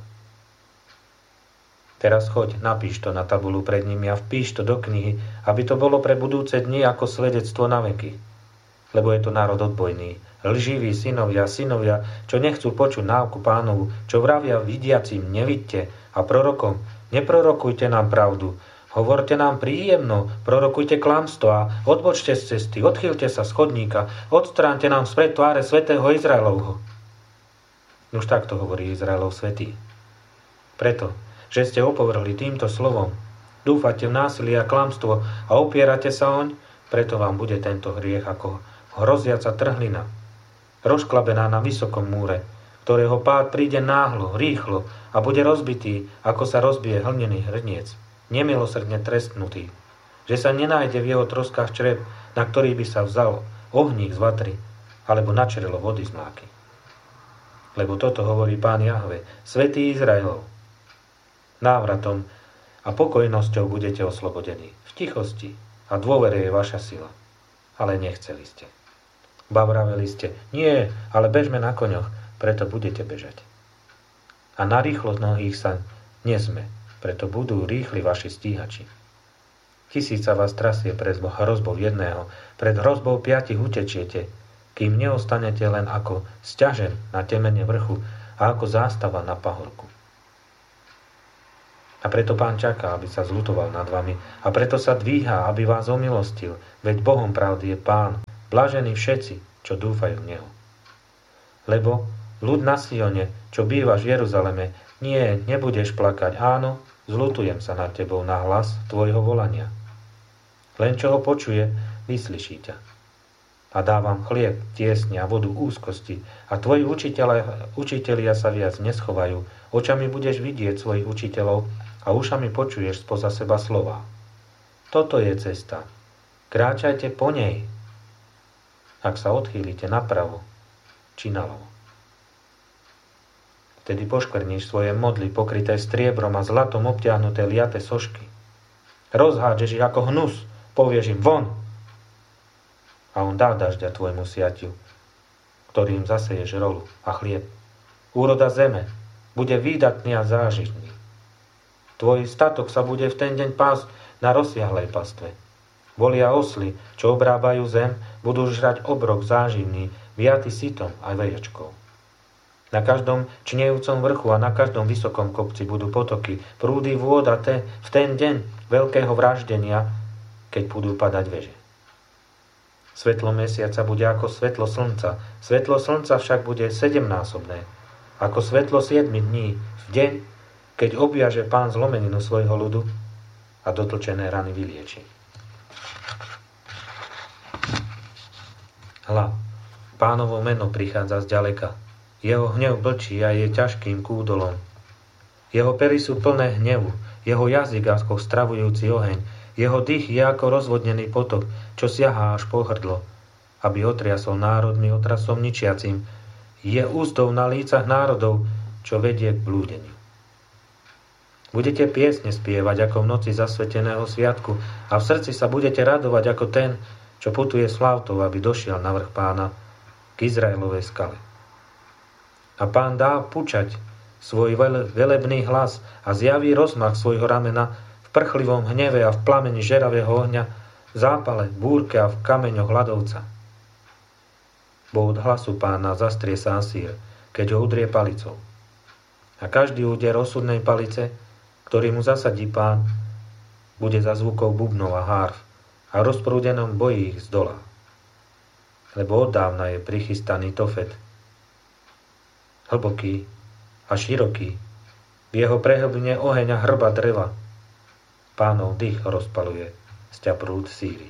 Teraz choď, napíš to na tabulu pred nimi a vpíš to do knihy, aby to bolo pre budúce dni ako svedectvo na veky. Lebo je to národ odbojný, lživí synovia, synovia, čo nechcú počuť náuku Pánovu, čo vravia vidiacim, nevidte, a prorokom, neprorokujte nám pravdu, hovorte nám príjemno, prorokujte klamstvo a odbočte z cesty, odchýlte sa z chodníka, odstránte nám spred tváre svätého Izraelovho. Už takto hovorí Izraelov svätý. Preto, že ste opovrhli týmto slovom, dúfate v násilie a klamstvo a opierate sa oň, preto vám bude tento hriech ako hroziaca trhlina, rozklabená na vysokom múre, ktorého pád príde náhlo, rýchlo a bude rozbitý, ako sa rozbije hlnený hrniec, nemilosrdne trestnutý, že sa nenájde v jeho troskách črep, na ktorý by sa vzal ohník z vatry, alebo načerelo vody z mláky. Lebo toto hovorí Pán Jahve, svätý Izraelov. Návratom a pokojnosťou budete oslobodení. V tichosti a dôvere je vaša sila. Ale nechceli ste. Ba vraveli ste, nie, ale bežme na koňoch, preto budete bežať. A na rýchlosť nohých sa nezme, preto budú rýchli vaši stíhači. Tisíca vás trasie pred hrozbou jedného, pred hrozbou piatich utečiete, kým neostanete len ako sťažen na temene vrchu a ako zástava na pahorku. A preto Pán čaká, aby sa zľutoval nad vami, a preto sa dvíha, aby vás omilostil, veď Bohom pravdy je Pán, blažení všetci, čo dúfajú v Neho. Lebo ľud na Sione, čo bývaš v Jeruzaleme, nie, nebudeš plakať, áno, zľutujem sa nad tebou na hlas tvojho volania. Len čo ho počuje, vyslyší ťa. A dávam chlieb, tiesne a vodu úzkosti, a tvoji učitelia, učitelia sa viac neschovajú, očami budeš vidieť svojich učiteľov a ušami počuješ spoza seba slova. Toto je cesta. Kráčajte po nej, ak sa odchýlite napravo či naľavo. Vtedy poškvrníš svoje modly pokryté striebrom a zlatom obtiahnuté liate sošky. Rozhádžeš ich ako hnus, povieš im von. A on dá dažďa tvojmu siatiu, ktorým zaseješ rolu a chlieb. Úroda zeme bude výdatný a zážitný. Tvoj statok sa bude v ten deň pásť na rozsiahlej pastve. Volia osly, čo obrábajú zem, budú žrať obrok záživný, viaty sitom a vejačkou. Na každom čnejúcom vrchu a na každom vysokom kopci budú potoky, prúdy vôd a te, v ten deň veľkého vraždenia, keď budú padať veže. Svetlo mesiaca bude ako svetlo slnca, svetlo slnca však bude sedemnásobné, ako svetlo siedmi dní, v deň, keď obviaže Pán zlomeninu svojho ľudu a dotlčené rany vylieči. Hľa, Pánovo meno prichádza zďaleka. Jeho hnev blčí a je ťažkým kúdolom. Jeho pery sú plné hnevu, jeho jazyk ako stravujúci oheň, jeho dých je ako rozvodnený potok, čo siahá až po hrdlo, aby otriasol národmi otrasom ničiacim. Je úzdou na lícach národov, čo vedie k blúdeniu. Budete piesne spievať ako v noci zasveteného sviatku a v srdci sa budete radovať ako ten, čo putuje s flautou, aby došiel na vrch Pána k Izraelovej skale. A Pán dá pučať svoj velebný hlas a zjaví rozmach svojho ramena v prchlivom hneve a v plameni žeravého ohňa, v zápale, búrke a v kameňoch ľadovca. Bo od hlasu Pána zastrie sa Asýr, keď ho udrie palicou. A každý úder osudnej palice, ktorý mu zasadí Pán, bude za zvukov bubnov a hárf a v rozprúdenom boji ich zdolá. Lebo oddávna je prichystaný Tofet, hlboký a široký, v jeho prehlbine oheň a hrba dreva. Pánov dých rozpaluje sťa prúd síry.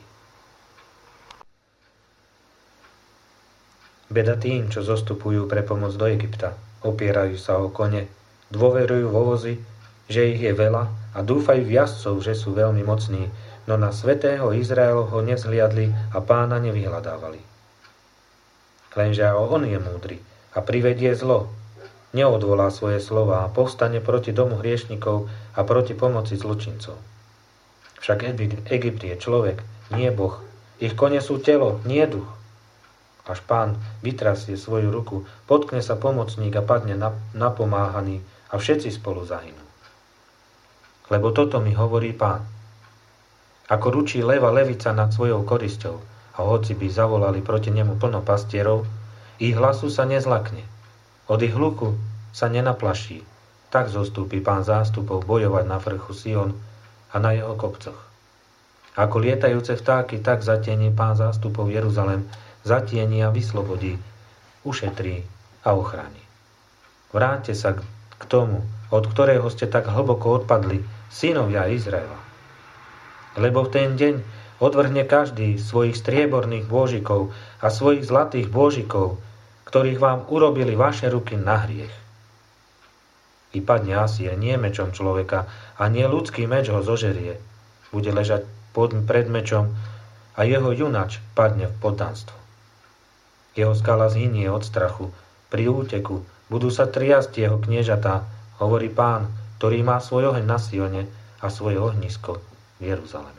Beda tým, čo zostupujú pre pomoc do Egypta, opierajú sa o kone, dôverujú vo vozy, že ich je veľa a dúfajú v jazdcov, že sú veľmi mocní, no na svätého Izraelovho nezhliadli a Pána nevyhľadávali. Lenže on je múdry a privedie zlo, neodvolá svoje slova a povstane proti domu hriešnikov a proti pomoci zločincov. Však Egypt je človek, nie Boh, ich kone sú telo, nie duch. Až Pán vytrasie svoju ruku, potkne sa pomocník a padne napomáhaný a všetci spolu zahynú. Lebo toto mi hovorí Pán. Ako ručí leva levica nad svojou korisťou a hoci by zavolali proti nemu plno pastierov, ich hlasu sa nezlakne. Od ich hluku sa nenaplaší. Tak zostúpi Pán zástupov bojovať na vrchu Sion a na jeho kopcoch. Ako lietajúce vtáky, tak zatieni Pán zástupov Jeruzalem, zatieni a vyslobodí, ušetrí a ochráni. Vráťte sa k tomu, od ktorého ste tak hlboko odpadli, synovia Izraela. Lebo v ten deň odvrhne každý svojich strieborných bôžikov a svojich zlatých bôžikov, ktorých vám urobili vaše ruky na hriech. I padne Asýr nie mečom človeka a nie ľudský meč ho zožerie. Bude ležať pod, pred mečom a jeho junač padne v poddanstvo. Jeho skala zhynie od strachu. Pri úteku budú sa triasť jeho kniežatá, hovorí Pán, ktorý má svoj oheň na Sione a svoje ohnisko v Jeruzaleme.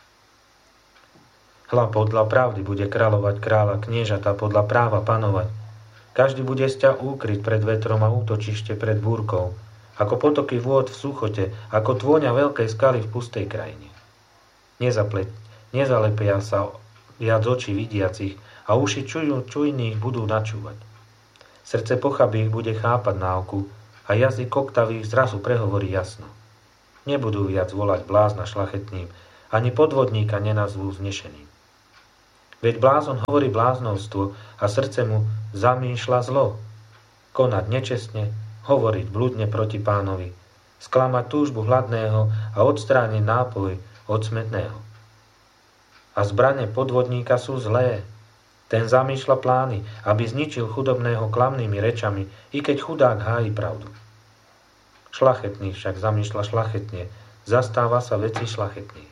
Hľa podľa pravdy bude kráľovať kráľa, kniežatá podľa práva panovať. Každý bude sťa úkryť pred vetrom a útočište pred búrkou, ako potoky vôd v suchote, ako tôňa veľkej skaly v pustej krajine. Nezapleť, nezalepia sa viac očí vidiacich a uši čujú, čujných budú načúvať. Srdce pochabých bude chápať náuku a jazyk koktavých zrazu prehovorí jasno. Nebudú viac volať blázna šlachetným, ani podvodníka nenazvú znešeným. Veď blázon hovorí bláznovstvo a srdce mu zamýšľa zlo. Konať nečestne, hovoriť bludne proti pánovi, sklamať túžbu hladného a odstrániť nápoj od smätného. A zbrane podvodníka sú zlé. Ten zamýšľa plány, aby zničil chudobného klamnými rečami, i keď chudák hájí pravdu. Šlachetný však zamýšľa šlachetne, zastáva sa veci šlachetných.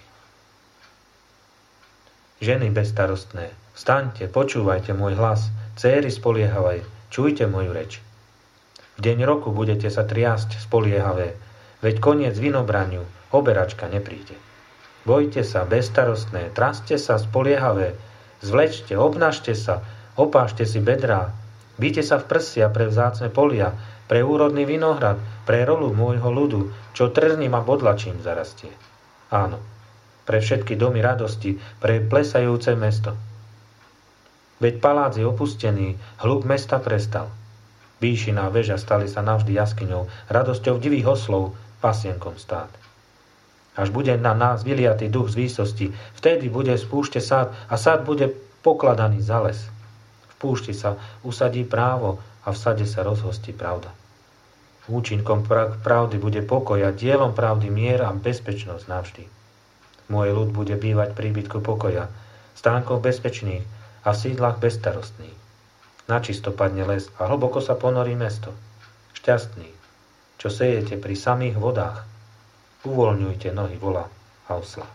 Ženy bezstarostné, vstaňte, počúvajte môj hlas, céry spoliehavé, čujte moju reč. V deň roku budete sa triasť spoliehavé, veď koniec vinobraniu, oberačka nepríde. Bojte sa, bezstarostné, traste sa, spoliehavé, zvlečte, obnažte sa, opášte si bedrá, bijte sa v prsia pre vzácne polia, pre úrodný vinohrad, pre rolu môjho ľudu, čo trním a bodlačím zarastie. Áno, pre všetky domy radosti, pre plesajúce mesto. Veď palác je opustený, hluk mesta prestal. Výšiná väža stali sa navždy jaskyňou, radosťou divých oslov, pasienkom stát. Až bude na nás vyliatý duch z výsosti, vtedy bude v púšte sád a sád bude pokladaný za les. V púšti sa usadí právo a v sade sa rozhostí pravda. Účinkom pravdy bude pokoj a dielom pravdy mier a bezpečnosť navždy. Môj ľud bude bývať pri príbytku pokoja, stánkov bezpečných a v sídlach bezstarostných. Načisto padne les a hlboko sa ponorí mesto. Šťastný, čo sejete pri samých vodách, uvoľňujte nohy vola a osla.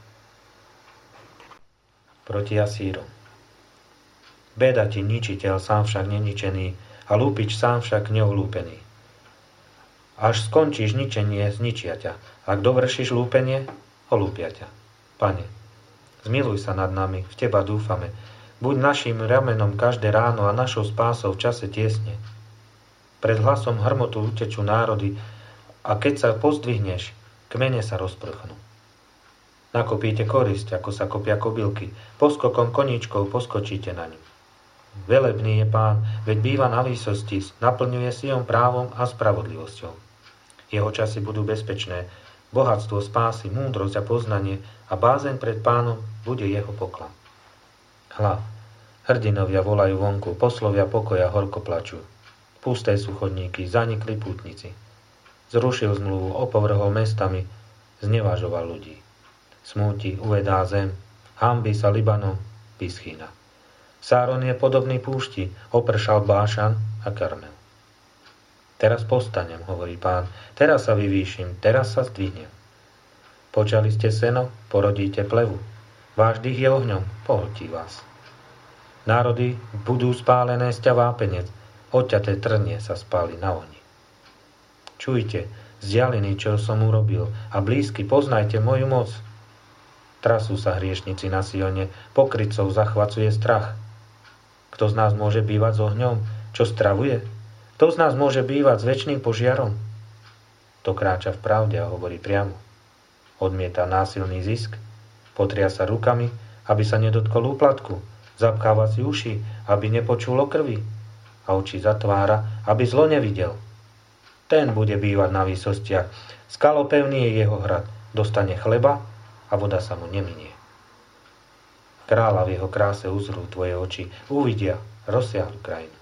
Proti Asýrom. Beda ti ničiteľ, sám však neničený, a lúpič sám však neolúpený. Až skončíš ničenie, zničia ťa. Ak dovršíš lúpenie, olúpia ťa. Pane, zmiluj sa nad nami, v teba dúfame. Buď našim ramenom každé ráno a našou spásou v čase tiesne. Pred hlasom hrmotu utečú národy a keď sa pozdvihneš, kmene sa rozprchnú. Nakopíte korisť, ako sa kopia kobylky. Poskokom koníčkov poskočíte na ňu. Velebný je Pán, veď býva na výsosti, naplňuje Sion právom a spravodlivosťou. Jeho časy budú bezpečné, bohatstvo spásy, múdrosť a poznanie a bázeň pred Pánom bude jeho poklad. Hľa, hrdinovia volajú vonku, poslovia pokoja horko plačú. Pusté sú chodníky, zanikli pútnici. Zrušil zmluvu, opovrhol mestami, znevažoval ľudí. Smúti, uvedá zem, hanbí sa Libanon, vyschýna. Sáron je podobný púšti, opršal Bášan a Karmel. Teraz postanem, hovorí Pán, teraz sa vyvýšim, teraz sa zdvihnem. Počali ste seno, porodíte plevu. Váš dých je ohňom, pohltí vás. Národy budú spálené sťa vápenec, odťaté trnie sa spáli na ohni. Čujte, vzdialení, čo som urobil, a blízky, poznajte moju moc. Trasú sa hriešnici na Sione, pokrytcov zachvacuje strach. Kto z nás môže bývať s ohňom, čo stravuje? Kto z nás môže bývať s večným požiarom? To kráča v pravde a hovorí priamo. Odmieta násilný zisk, potria sa rukami, aby sa nedotkol úplatku, zapcháva si uši, aby nepočul o krvi, a oči zatvára, aby zlo nevidel. Ten bude bývať na výsostiach. Skalopevný je jeho hrad. Dostane chleba a voda sa mu neminie. Kráľa v jeho kráse uzrú tvoje oči. Uvidia rozsiahlu krajinu.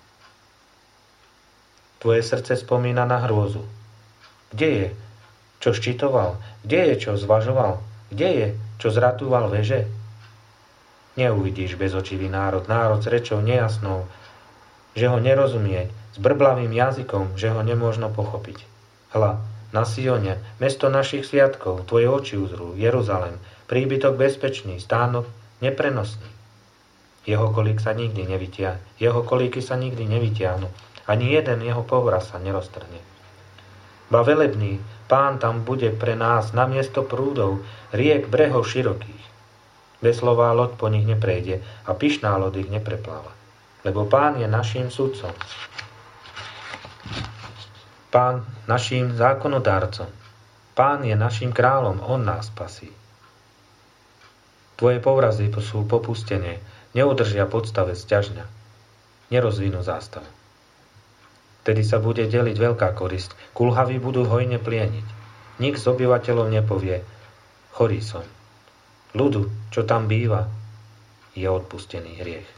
Tvoje srdce spomína na hrôzu. Kde je, čo ščitoval? Kde je, čo zvažoval? Kde je, čo zratúval veže? Neuvidíš bezočivý národ, národ s rečou nejasnou, že ho nerozumie, s brblavým jazykom, že ho nemôžno pochopiť. Hľa, na Sione, mesto našich sviatkov, tvoje oči uzrú, Jeruzalem, príbytok bezpečný, stánok neprenosný. Jeho kolík sa nikdy nevytia, jeho kolíky sa nikdy nevytiahnu, ani jeden jeho povraz sa neroztrhne. Ba velebný, Pán tam bude pre nás namiesto prúdov, riek brehov širokých. Veslová loď po nich neprejde a pyšná loď ich neprepláva, lebo Pán je naším sudcom. Pán naším zákonodárcom. Pán je naším kráľom, on nás spasí. Tvoje povrazy sú popustené, neudržia podstave sťažňa, nerozvinú zástavu. Vtedy sa bude deliť veľká korisť, kulhaví budú hojne plieniť. Nik z obyvateľov nepovie, chorý som. Ľudu, čo tam býva, je odpustený hriech.